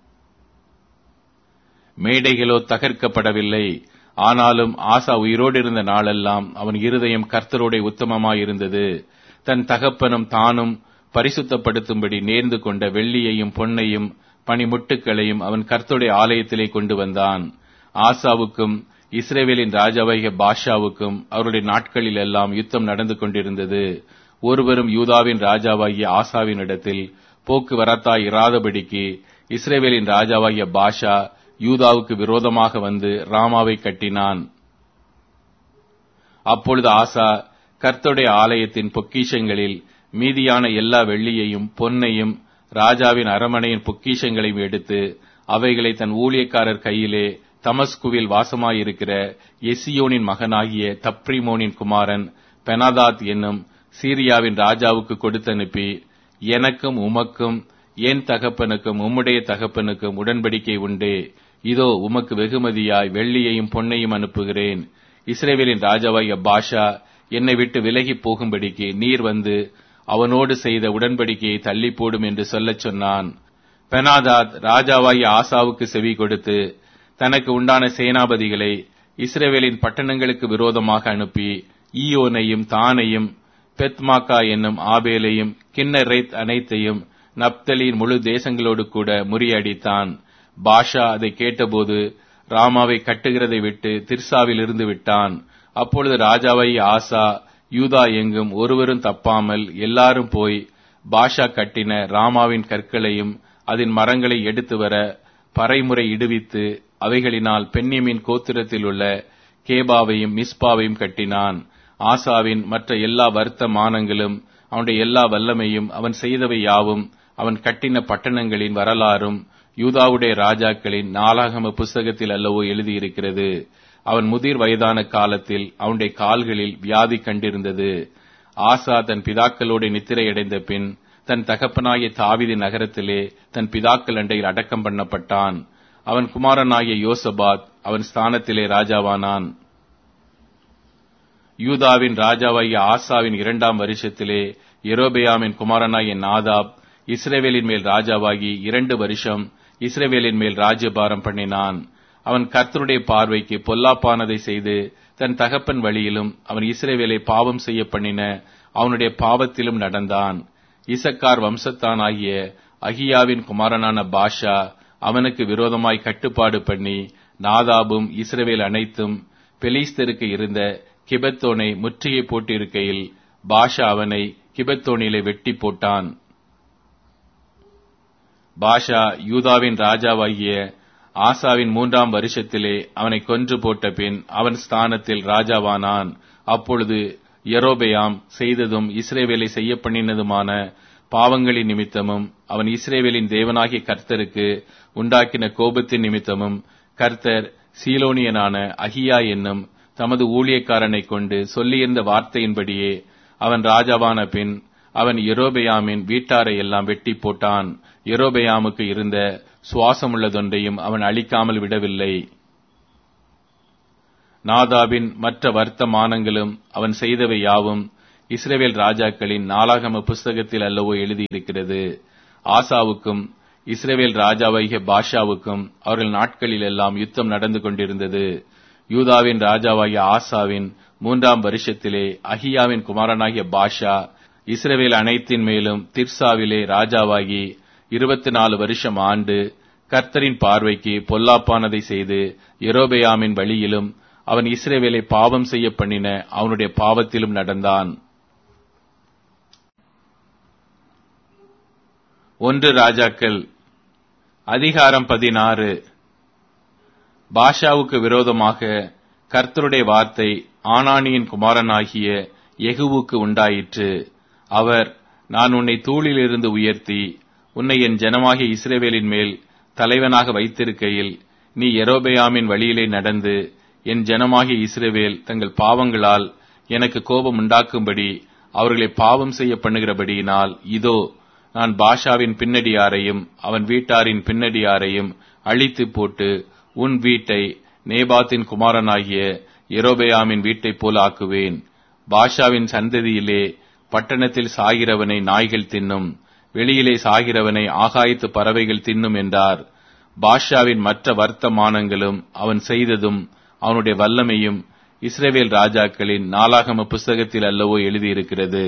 மேடைகளோ தகர்க்கப்படவில்லை. ஆனாலும் ஆசா உயிரோடு இருந்த நாளெல்லாம் அவன் இருதயம் கர்த்தரோட உத்தமமாயிருந்தது. தன் தகப்பனும் தானும் பரிசுத்தப்படுத்தும்படி நேர்ந்து கொண்ட வெள்ளியையும் பொன்னையும் பனிமுட்டுக்களையும் அவன் கர்த்தருடைய ஆலயத்திலே கொண்டு வந்தான். ஆசாவுக்கும் இஸ்ரவேலின் ராஜாவாகிய பாஷாவுக்கும் அவருடைய நாட்களில் எல்லாம் யுத்தம் நடந்து கொண்டிருந்தது. ஒருவரும் யூதாவின் ராஜாவாகிய ஆசாவின் இடத்தில் போக்குவரத்தாய் இராதபடிக்கு இஸ்ரவேலின் ராஜாவாகிய பாஷா யூதாவுக்கு விரோதமாக வந்து ராமாவை கட்டினான். அப்பொழுது ஆசா கர்த்தருடைய ஆலயத்தின் பொக்கிஷங்களில் மீதியான எல்லா வெள்ளியையும் பொன்னையும் ராஜாவின் அரமனையின் பொக்கிஷங்களையும் எடுத்து அவைகளை தன் ஊழியக்காரர் கையிலே தமஸ்குவில் வாசமாயிருக்கிற எசியோனின் மகனாகிய தப்ரிமோனின் குமாரன் பெனாதாத் என்னும் சீரியாவின் ராஜாவுக்கு கொடுத்தனுப்பி, எனக்கும் உமக்கும் என் தகப்பனுக்கும் உம்முடைய தகப்பனுக்கும் உடன்படிக்கை உண்டே. இதோ உமக்கு வெகுமதியாய் வெள்ளியையும் பொன்னையும் அனுப்புகிறேன். இஸ்ரவேலின் ராஜாவாகிய பாஷா என்னை விட்டு விலகி போகும்படிக்கு நீர் வந்து அவனோடு செய்த உடன்படிக்கையை தள்ளி போடும் என்று சொல்லச் சொன்னான். பெனாதாத் ராஜாவாகிய ஆசாவுக்கு செவி கொடுத்து தனக்கு உண்டான சேனாபதிகளை இஸ்ரவேலின் பட்டணங்களுக்கு விரோதமாக அனுப்பி ஈயோனையும் தானையும் பெத்மாக்கா என்னும் ஆபேலையும் கின்னரேத் அனைத்தையும் நப்தலியின் முழு தேசங்களோடு கூட முறியடித்தான். பாஷா அதை கேட்டபோது ராமாவை கட்டுகிறதை விட்டு திர்சாவில் இருந்து விட்டான். அப்பொழுது ராஜாவாகிய ஆசா யூதா எங்கும் ஒருவரும் தப்பாமல் எல்லாரும் போய் பாஷா கட்டின ராமாவின் கற்களையும் அதன் மரங்களை எடுத்து வர பறைமுறை இடுவித்து அவைகளினால் பென்யமீன் கோத்திரத்தில் உள்ள கேபாவையும் மிஸ்பாவையும் கட்டினான். ஆசாவின் மற்ற எல்லா வர்த்தமானங்களும் அவனுடைய எல்லா வல்லமையும் அவன் செய்தவை யாவும் அவன் கட்டின பட்டணங்களின் வரலாறும் யூதாவுடைய ராஜாக்களின் நாளாகம புஸ்தகத்தில் அல்லவோ எழுதியிருக்கிறது. அவன் முதிர் வயதான காலத்தில் அவனுடைய கால்களில் வியாதி கண்டிருந்தது. ஆசா தன் பிதாக்களோடு நித்திரையடைந்த பின் தன் தகப்பனாகிய தாவீது நகரத்திலே தன் பிதாக்கள் அண்டையில் அடக்கம் பண்ணப்பட்டான். அவன் குமாரனாகிய யோசபாத் அவன் ஸ்தானத்திலே ராஜாவானான். யூதாவின் ராஜாவாகிய ஆசாவின் 2ஆம் வருஷத்திலே யெரொபெயாமின் குமாரனாகிய நாதாப் இஸ்ரவேலின் மேல் ராஜாவாகி 2 வருஷம் இஸ்ரவேலின் மேல் ராஜ்யபாரம் பண்ணினான். அவன் கர்த்தருடைய பார்வைக்கு பொல்லாப்பானதை செய்து தன் தகப்பன் வழியிலும் அவன் இஸ்ரவேலை பாவம் செய்ய பண்ணின அவனுடைய பாவத்திலும் நடந்தான். இசக்கார் வம்சத்தானாகிய அகியாவின் குமாரனான பாஷா அவனுக்கு விரோதமாய் கட்டுப்பாடு பண்ணி நாதாபும் இஸ்ரவேல் அனைத்தும் பெலிஸ்தருக்கு இருந்த கிபெத்தோனை முற்றுகை போட்டிருக்கையில் பாஷா அவனை கிபெத்தோனிலே வெட்டி போட்டான். பாஷா யூதாவின் ராஜாவாகிய ஆசாவின் 3ஆம் வருஷத்திலே அவனை கொன்று போட்ட பின் அவன் ஸ்தானத்தில் ராஜாவானான். அப்பொழுது யெரொபெயாம் செய்ததும் இஸ்ரவேலை செய்ய பண்ணினதுமான பாவங்களின் நிமித்தமும் அவன் இஸ்ரவேலின் தேவனாகிய கர்த்தருக்கு உண்டாக்கின கோபத்தின் நிமித்தமும் கர்த்தர் சீலோனியனான அகியா என்னும் தமது ஊழியக்காரனை கொண்டு சொல்லியிருந்த வார்த்தையின்படியே அவன் ராஜாவான பின் அவன் யெரொபெயாமின் வீட்டாரை எல்லாம் வெட்டி போட்டான். யெரொபெயாமுக்கு இருந்த சுவாசமுள்ளதொன்றையும் அவன் அழிக்காமல் விடவில்லை. நாதாபின் மற்ற வர்த்தமானங்களும் அவன் செய்தவை யாவும் இஸ்ரவேல் ராஜாக்களின் நாளாகம புஸ்தகத்தில் அல்லவோ எழுதியிருக்கிறது. ஆசாவுக்கும் இஸ்ரவேல் ராஜாவாகிய பாஷாவுக்கும் அவர்கள் நாட்களில் எல்லாம் யுத்தம் நடந்து கொண்டிருந்தது. யூதாவின் ராஜாவாகிய ஆசாவின் 3ஆம் வருஷத்திலே அகியாவின் குமாரனாகிய பாஷா இஸ்ரவேல் அனைத்தின் மேலும் திர்சாவிலே ராஜாவாகி 24 வருஷம் ஆண்டு கர்த்தரின் பார்வைக்கு பொல்லாப்பானதை செய்து யெரொபெயாமின் வழியிலும் அவன் இஸ்ரவேலை பாவம் செய்ய பண்ணின அவனுடைய பாவத்திலும் நடந்தான். 1 ராஜாக்கள் அதிகாரம் 16. பாஷாவுக்கு விரோதமாக கர்த்தருடைய வார்த்தை ஆனானியின் குமாரனாகிய யெகூவுக்கு உண்டாயிற்று. அவர், நான் உன்னை தூளிலிருந்து உயர்த்தி உன்னை என் ஜனமாகிய இஸ்ரவேலின் மேல் தலைவனாக வைத்திருக்கையில் நீ யெரொபெயாமின் வழியிலே நடந்து என் ஜனமாகிய இஸ்ரவேல் தங்கள் பாவங்களால் எனக்கு கோபம் உண்டாக்கும்படி அவர்களை பாவம் செய்ய பண்ணுகிறபடியினால், இதோ நான் பாஷாவின் பின்னடியாரையும் அவன் வீட்டாரின் பின்னடியாரையும் அழித்து போட்டு உன் வீட்டை நேபாத்தின் குமாரனாகிய யெரொபெயாமின் வீட்டைப் போல ஆக்குவேன். பாஷாவின் சந்ததியிலே பட்டணத்தில் சாகிறவனை நாய்கள் தின்னும், வெளியிலே சாகிறவனை ஆகாயத்து பறவைகள் தின்னும் என்றார். பாஷாவின் மற்ற வர்த்தமானங்களும் அவன் செய்ததும் அவனுடைய வல்லமையும் இஸ்ரவேல் ராஜாக்களின் நாளாகம புஸ்தகத்தில் அல்லவோ எழுதியிருக்கிறது.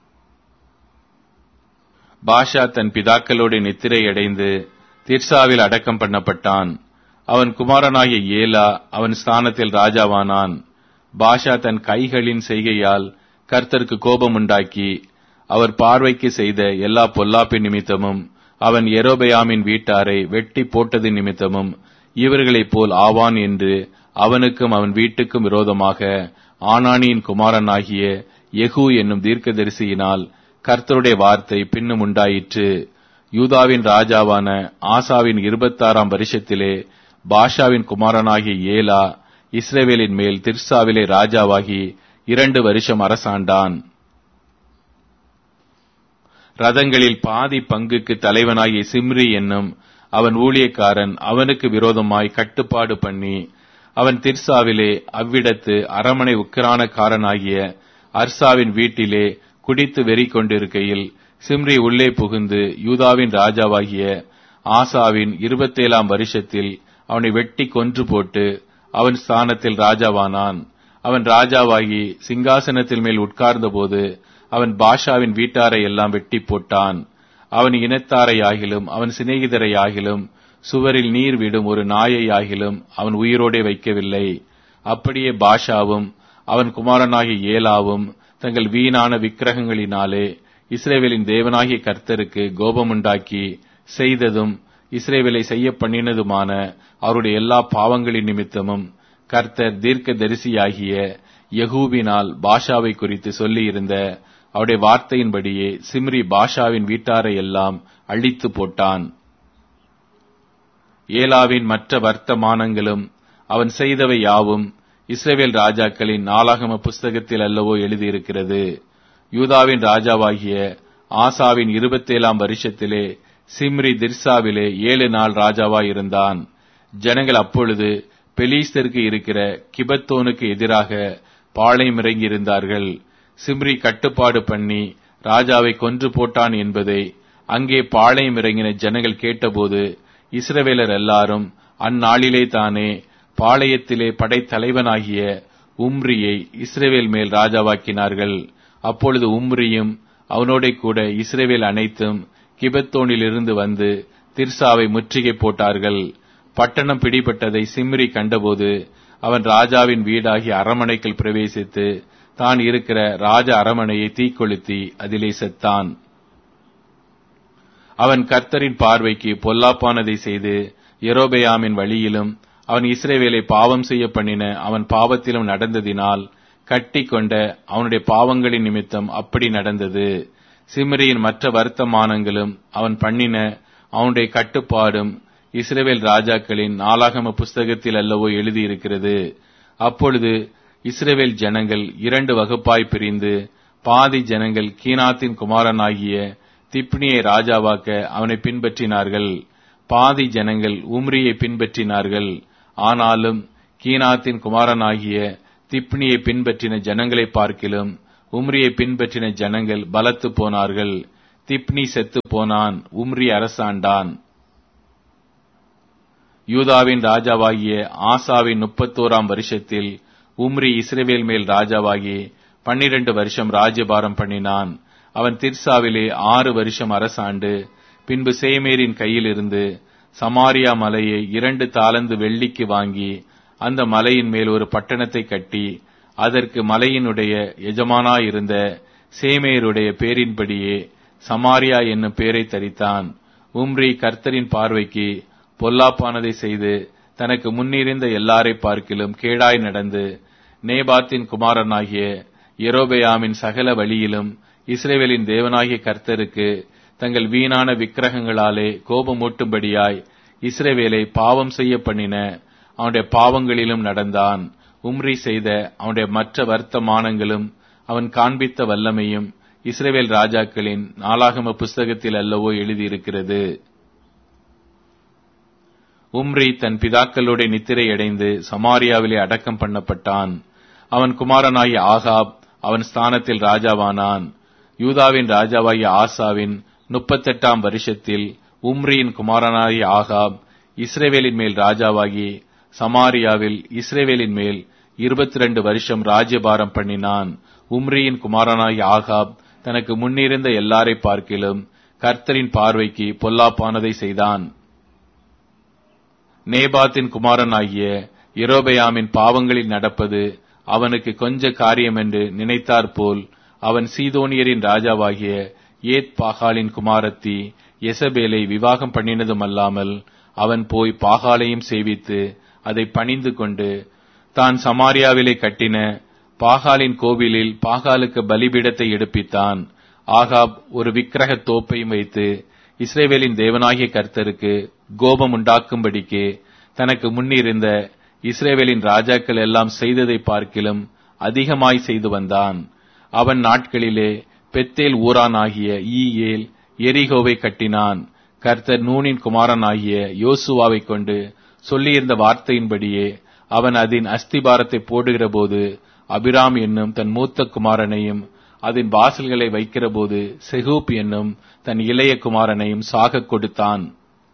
பாஷா தன் பிதாக்களோடு நித்திரையடைந்து திர்சாவில் அடக்கம் பண்ணப்பட்டான். அவன் குமாரனாகிய ஏலா அவன் ஸ்தானத்தில் ராஜாவானான். பாஷா தன் கைகளின் செய்கையால் கர்த்தருக்கு கோபம் உண்டாக்கி அவர் பார்வைக்கு செய்த எல்லா பொல்லாப்பின் நிமித்தமும் அவன் யெரொபெயாமின் வீட்டாரை வெட்டி போட்டது நிமித்தமும் இவர்களைப் போல் ஆவான் என்று அவனுக்கும் அவன் வீட்டுக்கும் விரோதமாக ஆனானியின் குமாரனாகிய யெகூ என்னும் தீர்க்கதரிசியினால் கர்த்தருடைய வார்த்தை பின்னும் உண்டாயிற்று. யூதாவின் ராஜாவான ஆசாவின் 26ஆம் வருஷத்திலே பாஷாவின் குமாரனாகிய ஏலா இஸ்ரவேலின் மேல் திர்சாவிலே ராஜாவாகி 2 வருஷம் அரசாண்டான். ரதங்களில் பாதி பங்குக்கு தலைவனாகிய சிம்ரி என்னும் அவன் ஊழியக்காரன் அவனுக்கு விரோதமாய் கட்டுப்பாடு பண்ணி அவன் திர்சாவிலே அவ்விடத்து அரமனை உக்கிரானக்காரனாகிய அர்சாவின் வீட்டிலே குடித்து வெறி கொண்டிருக்கையில் சிம்ரி உள்ளே புகுந்து யூதாவின் ராஜாவாகிய ஆசாவின் 27ஆம் வருஷத்தில் அவனை வெட்டி கொன்று போட்டு அவன் ஸ்தானத்தில் ராஜாவானான். அவன் ராஜாவாகி சிங்காசனத்தில் மேல் உட்கார்ந்தபோது அவன் பாஷாவின் வீட்டாரை எல்லாம் வெட்டி போட்டான். அவன் இனத்தாரையாகிலும் அவன் சிநேகிதரையாகிலும் சுவரில் நீர் விடும் ஒரு நாயையாகிலும் அவன் உயிரோடே வைக்கவில்லை. அப்படியே பாஷாவும் அவன் குமாரனாகிய ஏலாவும் தங்கள் வீணான விக்கிரகங்களினாலே இஸ்ரவேலின் தேவனாகிய கர்த்தருக்கு கோபமுண்டாக்கி செய்ததும் இஸ்ரவேலை செய்ய பண்ணினதுமான அவருடைய எல்லா பாவங்களின் நிமித்தமும் கர்த்தர் தீர்க்க தரிசியாகிய யெகூவினால் பாஷாவை குறித்து சொல்லியிருந்த அவருடைய வார்த்தையின்படியே சிம்ரி பாஷாவின் வீட்டாரை எல்லாம் அழித்து போட்டான். ஏலாவின் மற்ற வர்த்தமானங்களும் அவன் செய்தவை யாவும் இஸ்ரவேல் ராஜாக்களின் நாளாகம புஸ்தகத்தில் அல்லவோ எழுதியிருக்கிறது. யூதாவின் ராஜாவாகிய ஆசாவின் 27ஆம் வருஷத்திலே சிம்ரி திர்சாவிலே 7 நாள் ராஜாவாயிருந்தான். ஜனங்கள் அப்பொழுது பெலிஸ்தருக்கு இருக்கிற கிபத்தோனுக்கு எதிராக பாளையம் இறங்கியிருந்தார்கள். சிம்ரி கட்டுப்பாடு பண்ணி ராஜாவை கொன்று போட்டான் என்பதை அங்கே பாளையம் இறங்கின ஜனங்கள் கேட்டபோது இஸ்ரவேலர் எல்லாரும் அந்நாளிலே தானே பாளையத்திலே படைத்தலைவனாகிய உம்ரியை இஸ்ரவேல் மேல் ராஜாவாக்கினார்கள். அப்பொழுது உம்ரியும் அவனோட கூட இஸ்ரவேல் அனைத்தும் கிபத்தோனிலிருந்து வந்து திர்சாவை முற்றுகை போட்டார்கள். பட்டணம் பிடிபட்டதை சிம்ரி கண்டபோது அவன் ராஜாவின் வீடாகிய அரமனைக்குள் பிரவேசித்து தான் இருக்கிற ராஜ அரமனையை தீக்கொளுத்தி அதிலே செத்தான். அவன் கர்த்தரின் பார்வைக்கு பொல்லாப்பானதை செய்து யெரொபெயாமின் வழியிலும் அவன் இஸ்ரவேலை பாவம் செய்ய பண்ணின அவன் பாவத்திலும் நடந்ததினால் கட்டி கொண்ட அவனுடைய பாவங்களின் நிமித்தம் அப்படி நடந்தது. சிம்ரியின் மற்ற வர்த்தமானங்களும் அவன் பண்ணின அவனுடைய கட்டுப்பாடும் இஸ்ரவேல் ராஜாக்களின் நாளாகம புஸ்தகத்தில் அல்லவோ எழுதியிருக்கிறது. அப்பொழுது இஸ்ரவேல் ஜனங்கள் 2 வகுப்பாய் பிரிந்து பாதி ஜனங்கள் கீனாத்தின் குமாரனாகிய திப்னியை ராஜாவாக்க அவனை பின்பற்றினார்கள். பாதி ஜனங்கள் உம்ரியை பின்பற்றினார்கள். ஆனாலும் கீனாத்தின் குமாரனாகிய திப்னியை பின்பற்றின ஜனங்களை பார்க்கிலும் உம்ரியை பின்பற்றின ஜனங்கள் பலத்து போனார்கள். திப்னி செத்து போனான், உம்ரி அரசாண்டான். யூதாவின் ராஜாவாகிய ஆசாவின் 31ஆம் வருஷத்தில் உம்ரி இஸ்ரவேல் மேல் ராஜாவாகி 12 வருஷம் ராஜ்யபாரம் பண்ணினான். அவன் திர்சாவிலே 6 வருஷம் அரசாண்டு பின்பு சேமேரின் கையில் இருந்து சமாரியா மலையை 2 தாலந்து வெள்ளிக்கு வாங்கி அந்த மலையின் மேல் ஒரு பட்டணத்தை கட்டி அதற்கு மலையினுடைய எஜமானாயிருந்த சேமேருடைய பேரின்படியே சமாரியா என்னும் பேரை தரித்தான். உம்ரி கர்த்தரின் பார்வைக்கு பொல்லாப்பானதை செய்து தனக்கு முன்னிருந்த எல்லாரை பார்க்கிலும் கேடாய் நடந்து நேபாத்தின் குமாரனாகிய யெரொபெயாமின் சகல வழியிலும் இஸ்ரவேலின் தேவனாகிய கர்த்தருக்கு தங்கள் வீணான விக்கிரகங்களாலே கோபமூட்டும்படியாய் இஸ்ரவேலை பாவம் செய்ய பண்ணின அவனுடைய பாவங்களிலும் நடந்தான். உம்ரி செய்த அவனுடைய மற்ற வர்த்தமானங்களும் அவன் காண்பித்த வல்லமையும் இஸ்ரவேல் ராஜாக்களின் நாளாகம புஸ்தகத்தில் அல்லவோ எழுதியிருக்கிறது. உம்ரி தன் பிதாக்களோட நித்திரை அடைந்து சமாரியாவிலே அடக்கம் பண்ணப்பட்டான். அவன் குமாரனாகிய ஆகாப் அவன் ஸ்தானத்தில் ராஜாவானான். யூதாவின் ராஜாவாகிய ஆசாவின் 38ஆம் வருஷத்தில் உம்ரியின் குமாரனாகிய ஆகாப் இஸ்ரவேலின் மேல் ராஜாவாகி சமாரியாவில் இஸ்ரவேலின் மேல் 22 வருஷம் ராஜ்யபாரம் பண்ணினான். உம்ரியின் குமாரனாகிய ஆகாப் தனக்கு முன்னிருந்த எல்லாரை பார்க்கிலும் கர்த்தரின் பார்வைக்கு பொல்லாப்பானதை செய்தான். நேபாத்தின் குமாரனாகிய யெரொபெயாமின் பாவங்களில் நடப்பது அவனுக்கு கொஞ்ச காரியம் என்று நினைத்தாற்போல் அவன் சீதோனியரின் ராஜாவாகிய ஏத் பாகாலின் குமாரத்தி யெசபேலை விவாகம் பண்ணினதுமல்லாமல் அவன் போய் பாகாலையும் சேவித்து அதை பணிந்து கொண்டு தான் சமாரியாவிலே கட்டின பாகாலின் கோவிலில் பாகாலுக்கு பலிபீடத்தை எடுப்பித்தான். ஆகாப் ஒரு விக்கிரக தோப்பையும் வைத்து இஸ்ரவேலின் தேவனாகிய கர்த்தருக்கு கோபம் உண்டாக்கும்படிக்கு தனக்கு முன்னிருந்த இஸ்ரவேலின் ராஜாக்கள் எல்லாம் செய்ததை பார்க்கிலும் அதிகமாய் செய்து வந்தான். அவன் நாட்களிலே பெத்தேல் ஊரானாகிய ஈயேல் எரிகோவை கட்டினான். கர்த்தர் நூனின் குமாரனாகிய யோசுவாவை கொண்டு சொல்லியிருந்த வார்த்தையின்படியே அவன் அதன் அஸ்திபாரத்தை போடுகிற போது அபிராம் என்னும் தன் மூத்த குமாரனையும் அதன் வாசல்களை வைக்கிற போது செகூப் என்னும் தன் இளைய குமாரனையும் சாகக் கொடுத்தான்.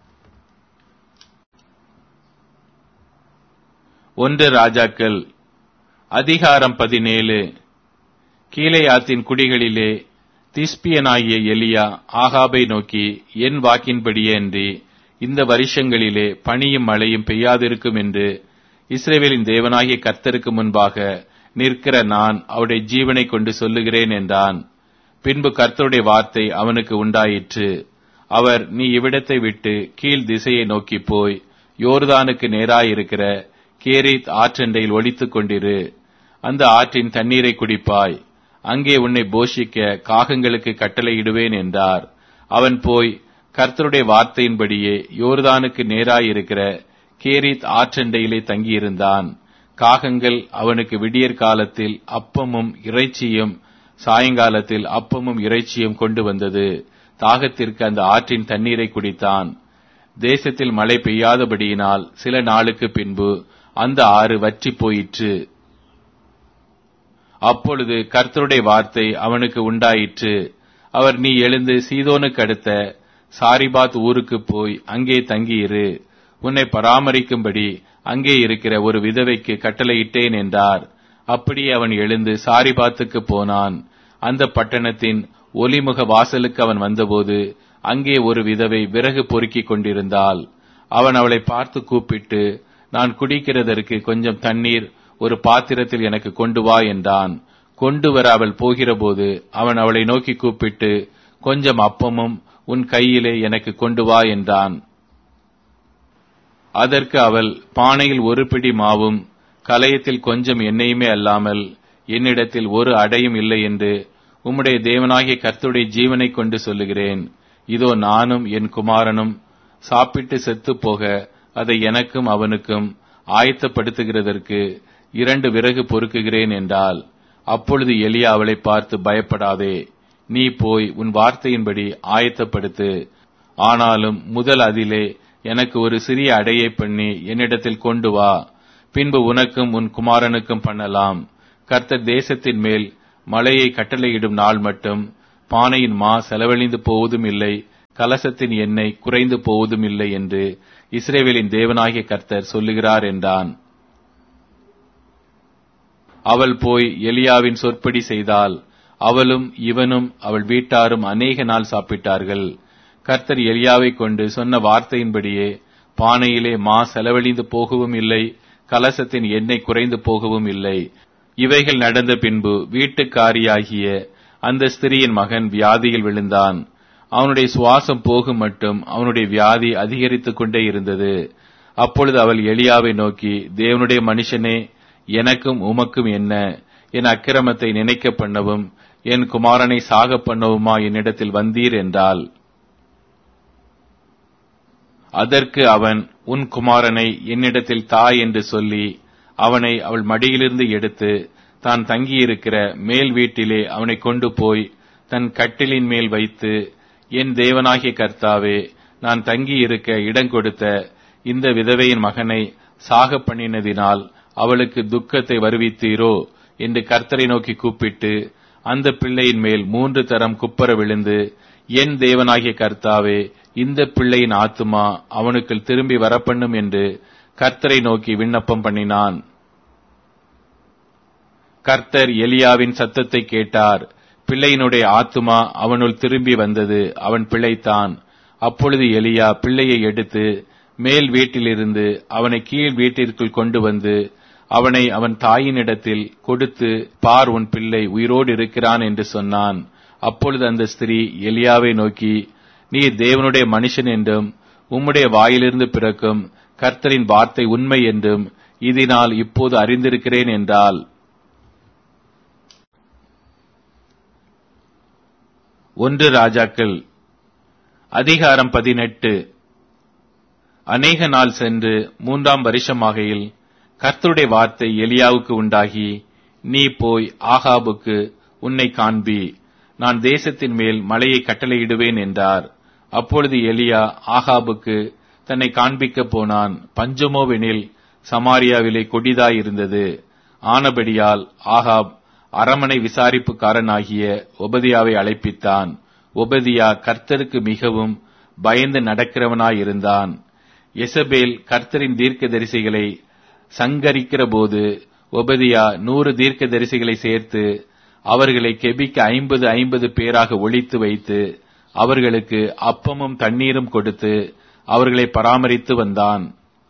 1 ராஜாக்கள் அதிகாரம் 17. கீலேயாத்தின் குடிகளிலே திஸ்பியனாகிய எலியா ஆகாபை நோக்கி, என் வாக்கின்படியே அன்றி இந்த வருஷங்களிலே பனியும் மழையும் பெய்யாதிருக்கும் என்று இஸ்ரவேலின் தேவனாகிய கர்த்தருக்கு முன்பாக நிற்கிற நான் அவருடைய ஜீவனை கொண்டு சொல்லுகிறேன் என்றான். பின்பு கர்த்தருடைய வார்த்தை அவனுக்கு உண்டாயிற்று. அவர், நீ இவ்விடத்தை விட்டு கீழ் திசையை நோக்கி போய் யோர்தானுக்கு நேராயிருக்கிற கேரீத் ஆற்றண்டையில் ஒளித்துக் கொண்டிரு. அந்த ஆற்றின் தண்ணீரை குடிப்பாய். அங்கே உன்னை போஷிக்க காகங்களுக்கு கட்டளையிடுவேன் என்றார். அவன் போய் கர்த்தருடைய வார்த்தையின்படியே யோர்தானுக்கு நேராயிருக்கிற கேரீத் ஆற்றண்டையிலே தங்கியிருந்தான். காகங்கள் அவனுக்கு விடியற் காலத்தில் அப்பமும் இறைச்சியும் சாயங்காலத்தில் அப்பமும் இறைச்சியும் கொண்டு வந்தது. தாகத்திற்கு அந்த ஆற்றின் தண்ணீரை குடித்தான். தேசத்தில் மழை பெய்யாதபடியினால் சில நாளுக்கு பின்பு அந்த ஆறு வற்றி போயிற்று. அப்பொழுது கர்த்தருடைய வார்த்தை அவனுக்கு உண்டாயிற்று. அவர், நீ எழுந்து சீதோனுக்கு அடுத்த சாரிபாத் ஊருக்கு போய் அங்கே தங்கியிரு. உன்னை பராமரிக்கும்படி அங்கே இருக்கிற ஒரு விதவைக்கு கட்டளையிட்டேன் என்றார். அப்படியே அவன் எழுந்து சாரிபாத்துக்கு போனான். அந்த பட்டணத்தின் ஒலிமுக வாசலுக்கு அவன் வந்தபோது அங்கே ஒரு விதவை விறகு பொறுக்கிக் கொண்டிருந்தாள். அவன் அவளை பார்த்து கூப்பிட்டு, நான் குடிக்கிறதற்கு கொஞ்சம் தண்ணீர் ஒரு பாத்திரத்தில் எனக்கு கொண்டு வா என்றான். கொண்டு வர அவள் போகிறபோது அவன் அவளை நோக்கி கூப்பிட்டு, கொஞ்சம் அப்பமும் உன் கையிலே எனக்கு கொண்டு வா என்றான். அதற்கு அவள், பானையில் ஒரு பிடி மாவும் கலயத்தில் கொஞ்சம் எண்ணெயுமே அல்லாமல் என்னிடத்தில் ஒரு அடையும் இல்லை என்று உம்முடைய தேவனாகிய கர்த்தருடைய ஜீவனை கொண்டு சொல்லுகிறேன். இதோ நானும் என் குமாரனும் சாப்பிட்டு செத்து போக அதை எனக்கும் அவனுக்கும் ஆயத்தப்படுத்துகிறதற்கு 2 விறகு பொறுக்குகிறேன் என்றாள். அப்பொழுது எலியா அவளை பார்த்து, பயப்படாதே, நீ போய் உன் வார்த்தையின்படி ஆயத்தப்படுத்து. ஆனாலும் முதல் அதிலே எனக்கு ஒரு சிறிய அடையை பண்ணி என்னிடத்தில் கொண்டு வா. பின்பு உனக்கும் உன் குமாரனுக்கும் பண்ணலாம். கர்த்தர் தேசத்தின் மேல் மழையை கட்டளையிடும் நாள் மட்டும் பானையின் மா செலவழிந்து போவதும் இல்லை, கலசத்தின் எண்ணெய் குறைந்து போவதும் இல்லை என்று இஸ்ரவேலின் தேவனாகிய கர்த்தர் சொல்லுகிறார் என்றான். அவள் போய் எலியாவின் சொற்படி செய்தால் அவளும் இவனும் அவள் வீட்டாரும் அநேக நாள் சாப்பிட்டார்கள். கர்த்தர் எலியாவை கொண்டு சொன்ன வார்த்தையின்படியே பானையிலே மா செலவழிந்து போகவும் இல்லை, கலசத்தின் எண்ணெய் குறைந்து போகவும் இல்லை. இவைகள் நடந்த பின்பு வீட்டுக்காரியாகிய அந்த ஸ்திரியின் மகன் வியாதியில் விழுந்தான். அவனுடைய சுவாசம் போகும் மட்டும் அவனுடைய வியாதி அதிகரித்துக் கொண்டே இருந்தது. அப்பொழுது அவள் எலியாவை நோக்கி, தேவனுடைய மனுஷனே, எனக்கும் உமக்கும் என்ன? என் அக்கிரமத்தை நினைக்க பண்ணவும் என் குமாரனை சாக பண்ணவுமா என்னிடத்தில் வந்தீர் என்றாள். அதற்கு அவன், உன் குமாரனை என்னிடத்தில் தா என்று சொல்லி அவனை அவள் மடியிலிருந்து எடுத்து தான் தங்கியிருக்கிற மேல் வீட்டிலே அவனை கொண்டு போய் தன் கட்டிலின் மேல் வைத்து, என் தேவனாகிய கர்த்தாவே, நான் தங்கியிருக்க இடம் கொடுத்த இந்த விதவையின் மகனை சாக பண்ணினதினால் அவளுக்கு துக்கத்தை வருவித்தீரோ என்று கர்த்தரை நோக்கி கூப்பிட்டு அந்த பிள்ளையின் மேல் 3 தரம் குப்பர விழுந்து, என் தேவனாகிய கர்த்தாவே, இந்த பிள்ளையின் ஆத்துமா அவனுக்குள் திரும்பி வரப்பண்ணும் என்று கர்த்தரை நோக்கி விண்ணப்பம் பண்ணினான். கர்த்தர் எலியாவின் சத்தத்தை கேட்டார். பிள்ளையினுடைய ஆத்துமா அவனுள் திரும்பி வந்தது, அவன் பிழைத்தான். அப்பொழுது எலியா பிள்ளையை எடுத்து மேல் வீட்டிலிருந்து அவனை கீழ் வீட்டிற்குள் கொண்டு வந்து அவனை அவன் தாயினிடத்தில் கொடுத்து, பார், உன் பிள்ளை உயிரோடு இருக்கிறான் என்று சொன்னான். அப்பொழுது அந்த ஸ்திரீ எலியாவை நோக்கி, நீர் தேவனுடைய மனுஷன் என்றும் உம்முடைய வாயிலிருந்து பிறக்கும் கர்த்தரின் வார்த்தை உண்மை என்றும் இதனால் இப்போது அறிந்திருக்கிறேன் என்றாள். 1 ராஜாக்கள் அதிகாரம் 18. அநேக நாள் சென்று 3ஆம் வருஷமாகையில் கர்த்தருடைய வார்த்தை எலியாவுக்கு உண்டாகி, நீ போய் ஆகாபுக்கு உன்னை காண்பி, நான் தேசத்தின் மேல் மழையை கட்டளையிடுவேன் என்றார். அப்பொழுது எலியா ஆகாபுக்கு தன்னை காண்பிக்க போனான். பஞ்சமோவெனில் சமாரியாவிலே கொடிதாயிருந்தது. ஆனபடியால் ஆகாப் அரமனை விசாரிப்புக்காரனாகிய ஒபதியாவை அழைப்பித்தான். ஒபதியா கர்த்தருக்கு மிகவும் பயந்து நடக்கிறவனாயிருந்தான். எசபேல் கர்த்தரின் தீர்க்கதரிசிகளை சங்கரிக்கிற போது ஒபதியா 100 தீர்க்கதரிசிகளை சேர்த்து அவர்களை கெபிக்கு 50 பேராக ஒளித்து வைத்து அவர்களுக்கு அப்பமும் தண்ணீரும் கொடுத்து அவர்களை பராமரித்து வந்தான்.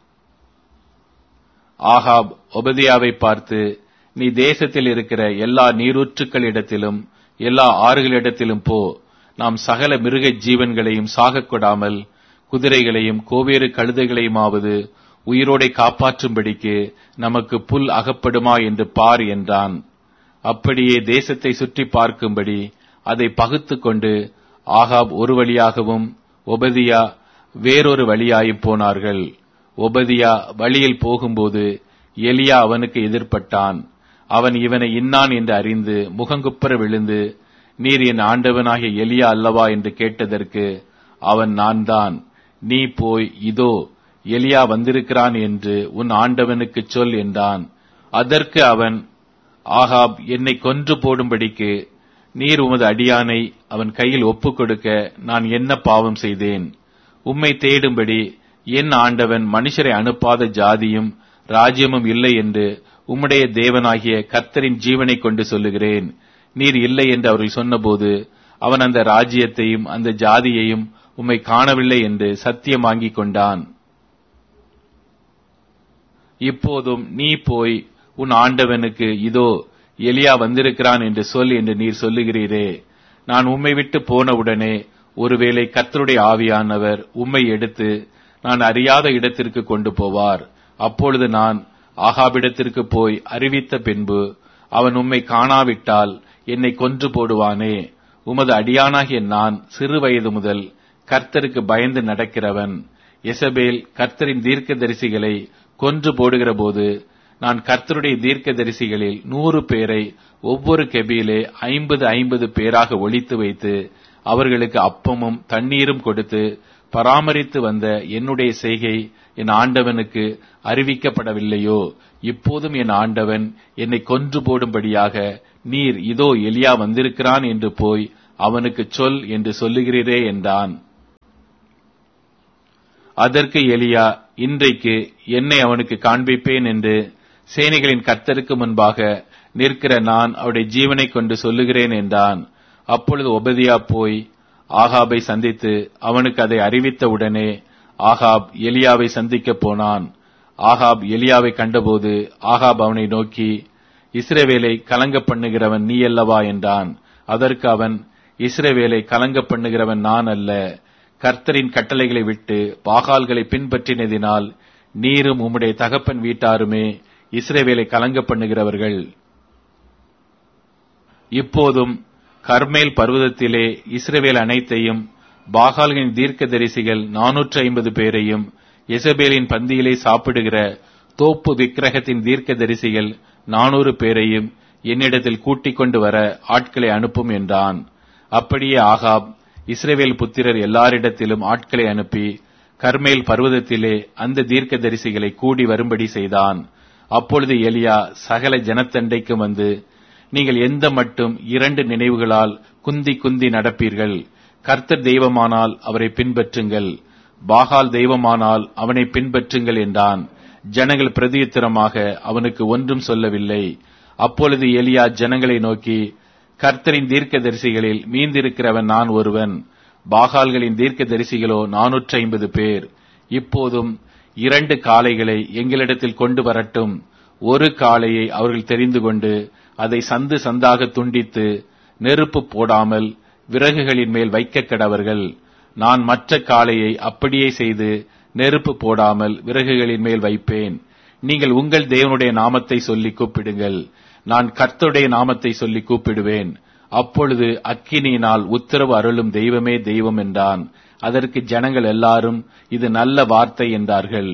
ஆகாப் ஒபதியாவை பார்த்து, நீ தேசத்தில் இருக்கிற எல்லா நீரூற்றுக்களிடத்திலும் எல்லா ஆறுகளிடத்திலும் போ, நாம் சகல மிருக ஜீவன்களையும் சாகக் கொடாமல் குதிரைகளையும் கோவேறு கழுதைகளையுமாவது உயிரோடை காப்பாற்றும்படிக்கு நமக்கு புல் அகப்படுமா என்று பார் என்றான். அப்படியே தேசத்தை சுற்றி பார்க்கும்படி அதை பகுத்து கொண்டு ஆகாப் ஒரு வழியாகவும் ஒபதியா வேறொரு வழியாயும் போனார்கள். ஒபதியா வழியில் போகும்போது எலியா அவனுக்கு எதிர்ப்பட்டான். அவன் இவனை இன்னான் என்று அறிந்து முகங்குப்புற விழுந்து, நீர் என் ஆண்டவனாகிய எலியா அல்லவா என்று கேட்டதற்கு அவன், நான் தான். நீ போய், இதோ எலியா வந்திருக்கிறான் என்று உன் ஆண்டவனுக்கு சொல் என்றான். அதற்கு அவன், ஆகாப் என்னை கொன்று போடும்படிக்கு நீர் உமது அடியானை அவன் கையில் ஒப்புக் கொடுக்க நான் என்ன பாவம் செய்தேன்? உம்மை தேடும்படி என் ஆண்டவன் மனுஷரை அனுப்பாத ஜாதியும் ராஜ்யமும் இல்லை என்று உம்முடைய தேவனாகிய கர்த்தரின் ஜீவனை கொண்டு சொல்லுகிறேன். நீர் இல்லை என்று அவர்கள் சொன்னபோது அவன் அந்த ராஜ்யத்தையும் அந்த ஜாதியையும் உம்மை காணவில்லை என்று சத்தியம் வாங்கிக் கொண்டான். இப்போதும் நீ போய் உன் ஆண்டவனுக்கு, இதோ எலியா வந்திருக்கிறான் என்று சொல் என்று நீர் சொல்லுகிறீரே. நான் உம்மை விட்டு போனவுடனே ஒருவேளை கர்த்தருடைய ஆவியானவர் உம்மை எடுத்து நான் அறியாத இடத்திற்கு கொண்டு போவார். அப்பொழுது நான் ஆகாபிடத்திற்கு போய் அறிவித்த பின்பு அவன் உம்மை காணாவிட்டால் என்னை கொன்று போடுவானே. உமது அடியானாகிய நான் சிறு வயது முதல் கர்த்தருக்கு பயந்து நடக்கிறவன். எசபேல் கர்த்தரின் தீர்க்கதரிசிகளை கொன்று போடுகிற போது நான் கர்த்தருடைய தீர்க்கதரிசிகளில் 100 பேரை ஒவ்வொரு கெபியிலே 50 பேராக ஒளித்து வைத்து அவர்களுக்கு அப்பமும் தண்ணீரும் கொடுத்து பராமரித்து வந்த என்னுடைய செய்கை என் ஆண்டவனுக்கு அறிவிக்கப்படவில்லையோ? இப்போதும் என் ஆண்டவன் என்னை கொன்று போடும்படியாக நீர் இதோ எலியா வந்திருக்கிறான் என்று போய் அவனுக்கு சொல் என்று சொல்லுகிறீரே என்றான். அதற்கு எலியா, இன்றைக்கு என்னை அவனுக்கு காண்பிப்பேன் என்று சேனைகளின் கர்த்தருக்கு முன்பாக நிற்கிற நான் அவருடைய ஜீவனை கொண்டு சொல்லுகிறேன் என்றான். அப்பொழுது ஒபதியா போய் ஆகாபை சந்தித்து அவனுக்கு அதை அறிவித்த உடனே ஆகாப் எலியாவை சந்திக்கப் போனான். ஆகாப் எலியாவை கண்டபோது ஆகாப் அவனை நோக்கி, இஸ்ரவேலை கலங்க பண்ணுகிறவன் நீ அல்லவா என்றான். அதற்கு அவன், இஸ்ரவேலை கலங்க பண்ணுகிறவன் நான் அல்ல, கர்த்தரின் கட்டளைகளை விட்டு பாகால்களை பின்பற்றினதினால் நீரும் உம்முடைய தகப்பன் வீட்டாருமே இஸ்ரவேலை கலங்க பண்ணுகிறவர்கள். இப்போதும் கர்மேல் பர்வதத்திலே இஸ்ரவேல் அனைத்தையும் பாகால்களின் தீர்க்கதரிசிகள் 450 பேரையும் எசபேலின் பந்தியிலே சாப்பிடுகிற தோப்பு விக்கிரகத்தின் தீர்க்கதரிசிகள் 400 பேரையும் என்னிடத்தில் கூட்டிக் கொண்டு வர ஆட்களை அனுப்பும் என்றான். அப்படியே ஆகாப் இஸ்ரவேல் புத்திரர் எல்லாரிடத்திலும் ஆட்களை அனுப்பி கர்மேல் பர்வதத்திலே அந்த தீர்க்கதரிசிகளை கூடி வரும்படி செய்தான். அப்பொழுது எலியா சகல ஜனத்தண்டைக்கும் வந்து, நீங்கள் எந்த மட்டும் 2 நினைவுகளால் குந்தி குந்தி நடப்பீர்கள்? கர்த்தர் தெய்வமானால் அவரை பின்பற்றுங்கள், பாகால் தெய்வமானால் அவனை பின்பற்றுங்கள் என்றான். ஜனங்கள் பிரதியுத்தரமாக அவனுக்கு ஒன்றும் சொல்லவில்லை. அப்பொழுது எலியா ஜனங்களை நோக்கி, கர்த்தரின் தீர்க்கதரிசிகளில் மீந்திருக்கிறவன் நான் ஒருவன், பாகால்களின் தீர்க்கதரிசிகளோ 450 பேர். இப்போதும் 2 காளைகளை எங்களிடத்தில் கொண்டு வரட்டும். ஒரு காளையை அவர்கள் தெரிந்து கொண்டு அதை சந்து சந்தாக துண்டித்து நெருப்பு போடாமல் விறகுகளின் மேல் வைக்க கடவர்கள். நான் மற்ற காளையை அப்படியே செய்து நெருப்பு போடாமல் விறகுகளின் மேல் வைப்பேன். நீங்கள் உங்கள் தேவனுடைய நாமத்தை சொல்லி கூப்பிடுங்கள், நான் கர்த்தருடைய நாமத்தை சொல்லி கூப்பிடுவேன். அப்பொழுது அக்கினியினால் உத்தரவு அருளும் தெய்வமே தெய்வம் என்றான். அதற்கு ஜனங்கள் எல்லாரும் இது நல்ல வார்த்தை என்றார்கள்.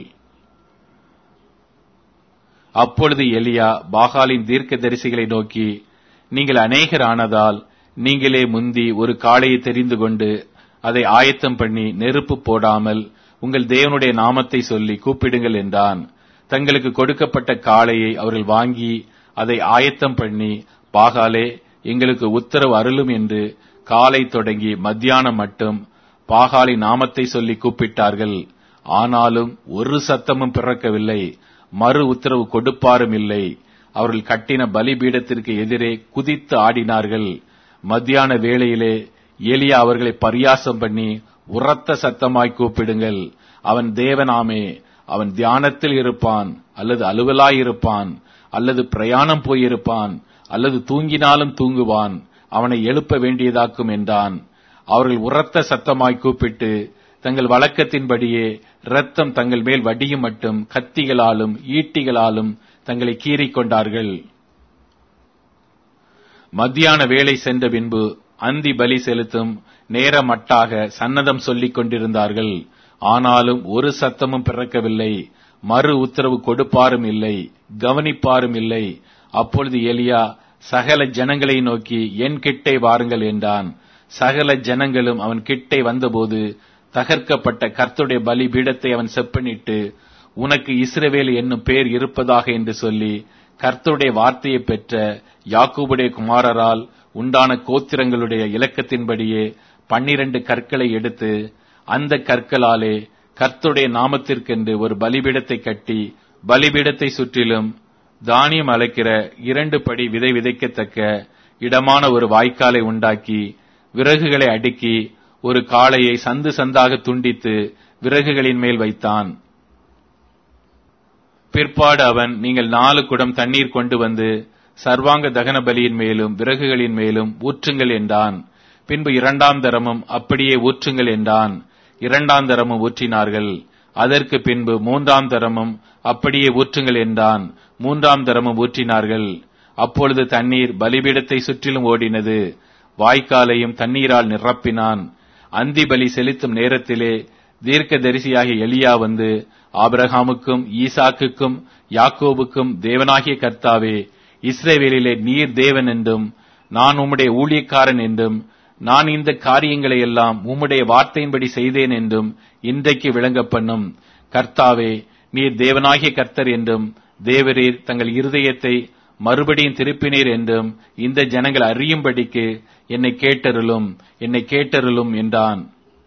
அப்பொழுது எலியா பாகாலின் தீர்க்கதரிசிகளை நோக்கி, நீங்கள் அநேகர் ஆனதால் நீங்களே முந்தி ஒரு காளையை தெரிந்து கொண்டு அதை ஆயத்தம் பண்ணி நெருப்பு போடாமல் உங்கள் தேவனுடைய நாமத்தை சொல்லி கூப்பிடுங்கள் என்றான். தங்களுக்கு கொடுக்கப்பட்ட காளையை அவர்கள் வாங்கி அதை ஆயத்தம் பண்ணி, பாகாலே எங்களுக்கு உத்தரவு அருளும் என்று காலை தொடங்கி மத்தியானம் மட்டும் பாகாலின் நாமத்தை சொல்லி கூப்பிட்டார்கள். ஆனாலும் ஒரு சத்தமும் பிறக்கவில்லை, மறு உத்தரவு கொடுப்பாரும் இல்லை. அவர்கள் கட்டின பலிபீடத்திற்கு எதிரே குதித்து ஆடினார்கள். மத்தியான வேளையிலே எலியா அவர்களை பரியாசம் பண்ணி, உரத்த சத்தமாய் கூப்பிடுங்கள், அவன் தேவனாமே, அவன் தியானத்தில் இருப்பான், அல்லது அலுவலாயிருப்பான், அல்லது பிரயாணம் போயிருப்பான், அல்லது தூங்கினாலும் தூங்குவான், அவனை எழுப்ப வேண்டியதாக்கும் என்றான். அவர்கள் உரத்த சத்தமாய் கூப்பிட்டு தங்கள் வழக்கத்தின்படியே இரத்தம் தங்கள் மேல் வடியும் மட்டும் கத்திகளாலும் ஈட்டிகளாலும் தங்களை கீறிக் கொண்டார்கள். மத்தியான வேளை சென்ற பின்பு அந்தி பலி செலுத்தும் நேரமட்டாக சன்னதம் சொல்லிக் கொண்டிருந்தார்கள். ஆனாலும் ஒரு சத்தமும் பிறக்கவில்லை, மறு உத்தரவு கொடுப்பாரும் இல்லை, கவனிப்பாரும் இல்லை. அப்பொழுது எலியா சகல ஜனங்களை நோக்கி, என் கிட்டே வாருங்கள் என்றான். சகல ஜனங்களும் அவன் கிட்டே வந்தபோது தகர்க்கப்பட்ட கர்த்தருடைய பலி பீடத்தை அவன் செப்பனிட்டு, உனக்கு இஸ்ரவேல் என்னும் பேர் இருப்பதாக என்று சொல்லி, கர்த்தருடைய வார்த்தையை பெற்ற யாக்கோபுடைய குமாரரால் உண்டான கோத்திரங்களுடைய இலக்கத்தின்படியே 12 கற்களை எடுத்து அந்த கற்களாலே கர்த்தருடைய நாமத்திற்கென்று ஒரு பலிபீடத்தை கட்டி, பலிபீடத்தை சுற்றிலும் தானியம் அழைக்கிற 2 படி விதை விதைக்கத்தக்க இடமான ஒரு வாய்க்காலை உண்டாக்கி, விறகுகளை அடுக்கி, ஒரு காளையை சந்து சந்தாக துண்டித்து விறகுகளின் மேல் வைத்தான். பிற்பாடு அவன், நீங்கள் 4 குடம் தண்ணீர் கொண்டு வந்து சர்வாங்க தகன பலியின் மேலும் விறகுகளின் மேலும் ஊற்றுங்கள் என்றான். பின்பு 2ஆம் தரமும் அப்படியே ஊற்றுங்கள் என்றான். 2ஆம் தரமும் ஊற்றினார்கள். அதற்கு பின்பு 3ஆம் தரமும் அப்படியே ஊற்றுங்கள் என்றான். 3ஆம் தரமும் ஊற்றினார்கள். அப்பொழுது தண்ணீர் பலிபீடத்தை சுற்றிலும் ஓடினது. வாய்க்காலையும் தண்ணீரால் நிரப்பினான். அந்தி பலி செலுத்தும் நேரத்திலே தீர்க்கதரிசியாகிய எலியா வந்து, ஆபிரகாமுக்கும் ஈசாக்குக்கும் யாக்கோபுக்கும் தேவனாகிய கர்த்தாவே, இஸ்ரவேலிலே நீர் தேவன் என்றும் நான் உம்முடைய ஊழியக்காரன் என்றும் நான் இந்த காரியங்களை எல்லாம் உம்முடைய வார்த்தையின்படி செய்தேன் என்றும் இன்றைக்கு விளங்க பண்ணும். கர்த்தாவே, நீர் தேவனாகிய கர்த்தர் என்றும் தேவரீர் தங்கள் இருதயத்தை மறுபடியும் திருப்பினீர் என்றும் இந்த ஜனங்கள் அறியும்படிக்கு என்னை கேட்டருளும் என்றான்.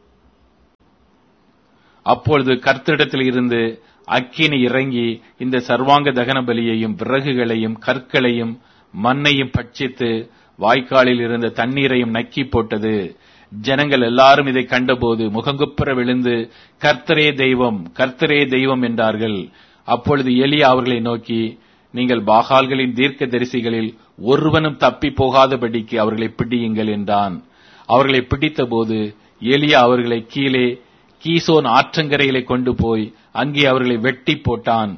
அப்பொழுது கர்த்தரிடத்தில் இருந்து அக்கினி இறங்கி இந்த சர்வாங்க தகன பலியையும் விறகுகளையும் கற்களையும் மண்ணையும் பட்சித்து வாய்க்காலில் இருந்த தண்ணீரையும் நக்கி போட்டது. ஜனங்கள் எல்லாரும் இதை கண்டபோது முகங்குப்புற விழுந்து கர்த்தரே தெய்வம், கர்த்தரே தெய்வம் என்றார்கள். அப்பொழுது எலியா அவர்களை நோக்கி, நீங்கள் பாகால்களின் தீர்க்க தரிசிகளில் ஒருவனும் தப்பி போகாதபடிக்கு அவர்களை பிடியுங்கள் என்றான். அவர்களை பிடித்தபோது எலியா அவர்களை கீழே கீசோன் ஆற்றங்கரையிலே கொண்டு போய் அங்கே அவர்களை வெட்டி போட்டான்.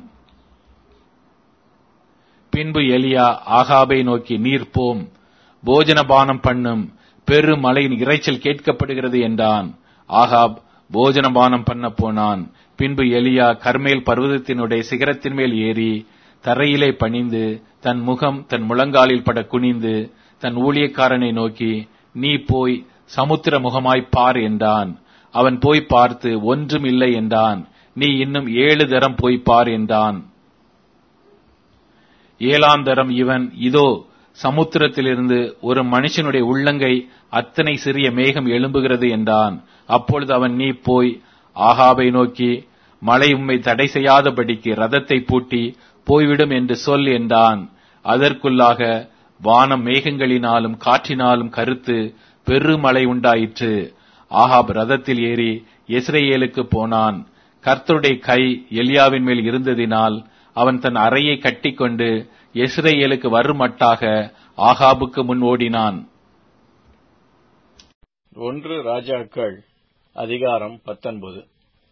பின்பு எலியா ஆகாபை நோக்கி, நீர் போம், போஜனபானம் பண்ணும், பெரும் மழையின் இரைச்சல் கேட்கப்படுகிறது என்றான். ஆகாப் போஜனபானம் பண்ண போனான். பின்பு எலியா கர்மேல் பர்வதத்தினுடைய சிகரத்தின் மேல் ஏறி தரையிலே பணிந்து தன் முகம் தன் முழங்காலில் பட குனிந்து தன் ஊழியக்காரனை நோக்கி, நீ போய் சமுத்திர முகமாய் பார் என்றான். அவன் போய் பார்த்து ஒன்றும் இல்லை என்றான். நீ இன்னும் 7 தரம் போய் பார் என்றான். 7ஆம் தரம் இவன், இதோ சமுத்திரத்திலிருந்து ஒரு மனுஷனுடைய உள்ளங்கை அத்தனை சிறிய மேகம் எழும்புகிறது என்றான். அப்பொழுது அவன், நீ போய் ஆகாபை நோக்கி, மழை உம்மை தடை செய்யாதபடிக்கு ரதத்தை பூட்டி போய்விடும் என்று சொல் என்றான். அதற்குள்ளாக வானம் மேகங்களினாலும் காற்றினாலும் கருத்து பெருமழை உண்டாயிற்று. ஆகாப் ரதத்தில் ஏறி யெஸ்ரயேலுக்கு போனான். கர்த்தருடைய கை எலியாவின் மேல் இருந்ததினால் அவன் தன் அறையை கட்டிக்கொண்டு யெஸ்ரயேலுக்கு வருமட்டாக ஆகாபுக்கு முன் ஓடினான். 1 ராஜாக்கள் அதிகாரம் 19.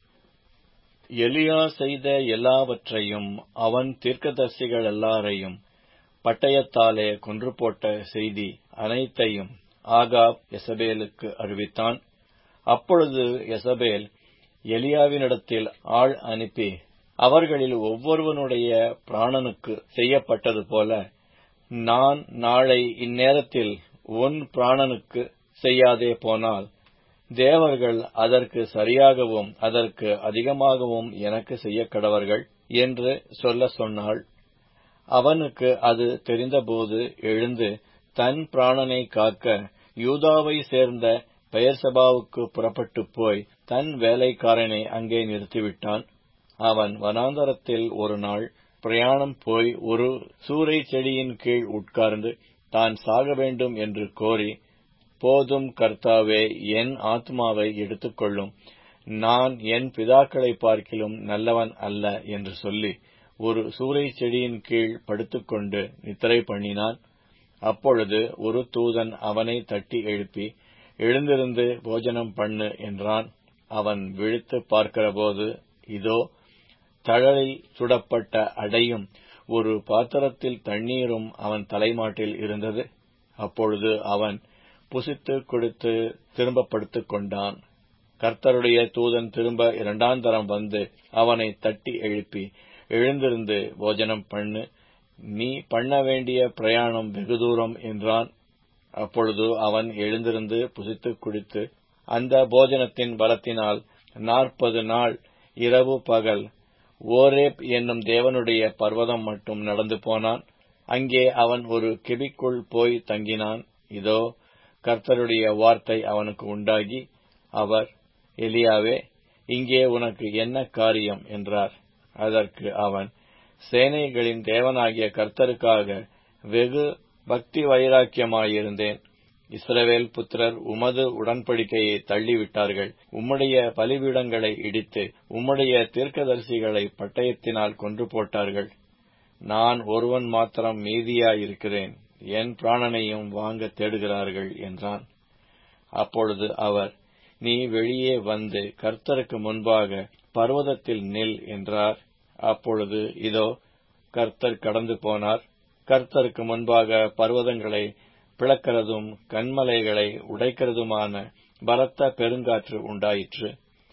எலியா செய்த எல்லாவற்றையும் அவன் தீர்க்கதரிசிகள் எல்லாரையும் பட்டயத்தாலே கொன்று போட்ட செய்தி அனைத்தையும் ஆகாப் யெசபேலுக்கு அறிவித்தான். அப்பொழுது யெசபேல் எலியாவினிடத்தில் ஆள் அனுப்பி, அவர்களில் ஒவ்வொருவனுடைய பிராணனுக்கு செய்யப்பட்டது போல நான் நாளை இந்நேரத்தில் உன் பிராணனுக்கு செய்யாதே போனால் தேவர்கள் அதற்கு சரியாகவும் அதற்கு அதிகமாகவும் எனக்கு செய்யக்கடவர்கள் என்று சொல்ல சொன்னாள். அவனுக்கு அது தெரிந்தபோது எழுந்து தன் பிராணனை காக்க யூதாவை சேர்ந்த பெயர்சபாவுக்கு புறப்பட்டு போய் தன் வேலைக்காரனை அங்கே நிறுத்திவிட்டான். அவன் வனாந்தரத்தில் ஒரு நாள் பிரயாணம் போய் ஒரு சூரை செடியின் கீழ் உட்கார்ந்து தான் சாக வேண்டும் என்று கோரி, போதும் கர்த்தாவே, என் ஆத்மாவை எடுத்துக்கொள்ளும், நான் என் பிதாக்களை பார்க்கிலும் நல்லவன் அல்ல என்று சொல்லி ஒரு சூரை செடியின் கீழ் படுத்துக்கொண்டு நித்திரை பண்ணினான். அப்பொழுது ஒரு தூதன் அவனை தட்டி எழுப்பி, எழுந்திருந்து போஜனம் பண்ணு என்றான். அவன் விழித்து பார்க்கிறபோது, இதோ தழலில் சுடப்பட்ட அடையும் ஒரு பாத்திரத்தில் தண்ணீரும் அவன் தலைமாட்டில் இருந்தது. அப்பொழுது அவன் புசித்து குடித்து திரும்ப படுத்துக் கொண்டான். கர்த்தருடைய தூதன் திரும்ப 2ஆம் தரம் வந்து அவனை தட்டி எழுப்பி, எழுந்திருந்து போஜனம் பண்ணு, நீ பண்ண வேண்டிய பிரயாணம் வெகு தூரம் என்றான். அப்பொழுது அவன் எழுந்திருந்து புசித்து குடித்து அந்த போஜனத்தின் பலத்தினால் 40 நாள் இரவு பகல் ஓரேப் என்னும் தேவனுடைய பர்வதம் மட்டும் நடந்து போனான். அங்கே அவன் ஒரு கெபிக்குள் போய் தங்கினான். இதோ கர்த்தருடைய வார்த்தை அவனுக்கு உண்டாகி, அவர், எலியாவே, இங்கே உனக்கு என்ன காரியம் என்றார். அதற்கு அவன், சேனைகளின் தேவனாகிய கர்த்தருக்காக வெகு பக்தி வைராக்கியமாயிருந்தேன். இஸ்ரவேல் புத்திரர் உமது உடன்படிக்கையை தள்ளிவிட்டார்கள். உம்முடைய பலிபீடங்களை இடித்து உம்முடைய தீர்க்கதரிசிகளை பட்டயத்தினால் கொன்று போட்டார்கள். நான் ஒருவன் மாத்திரம் மீதியாயிருக்கிறேன். என் பிராணனையும் வாங்க தேடுகிறார்கள் என்றான். அப்பொழுது அவர், நீ வெளியே வந்து கர்த்தருக்கு முன்பாக பர்வதத்தில் நில் என்றார். அப்பொழுது இதோ கர்த்தர் கடந்து போனார். கர்த்தருக்கு முன்பாக பர்வதங்களை பிளக்கிறதும் கன்மலைகளை உடைக்கிறதுமான பலத்த பெருங்காற்று உண்டாயிற்று.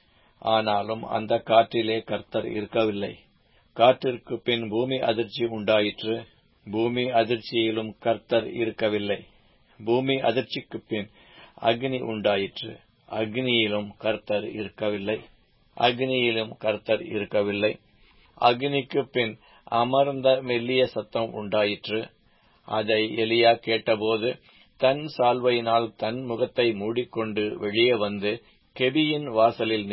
ஆனாலும் அந்த காற்றிலே கர்த்தர் இருக்கவில்லை. காற்றிற்கு பின் பூமி அதிர்ச்சி உண்டாயிற்று. பூமி அதிர்ச்சியிலும் கர்த்தர் இருக்கவில்லை. பூமி அதிர்ச்சிக்கு பின் அக்னி உண்டாயிற்று. அக்னியிலும் கர்த்தர் இருக்கவில்லை. அக்னிக்குப் பின் அமர்ந்த மெல்லிய சத்தம் உண்டாயிற்று. அதை எலியா கேட்டபோது தன் சால்வையினால் தன் முகத்தை மூடிக்கொண்டு வெளியே வந்து கெபியின் வாசலில்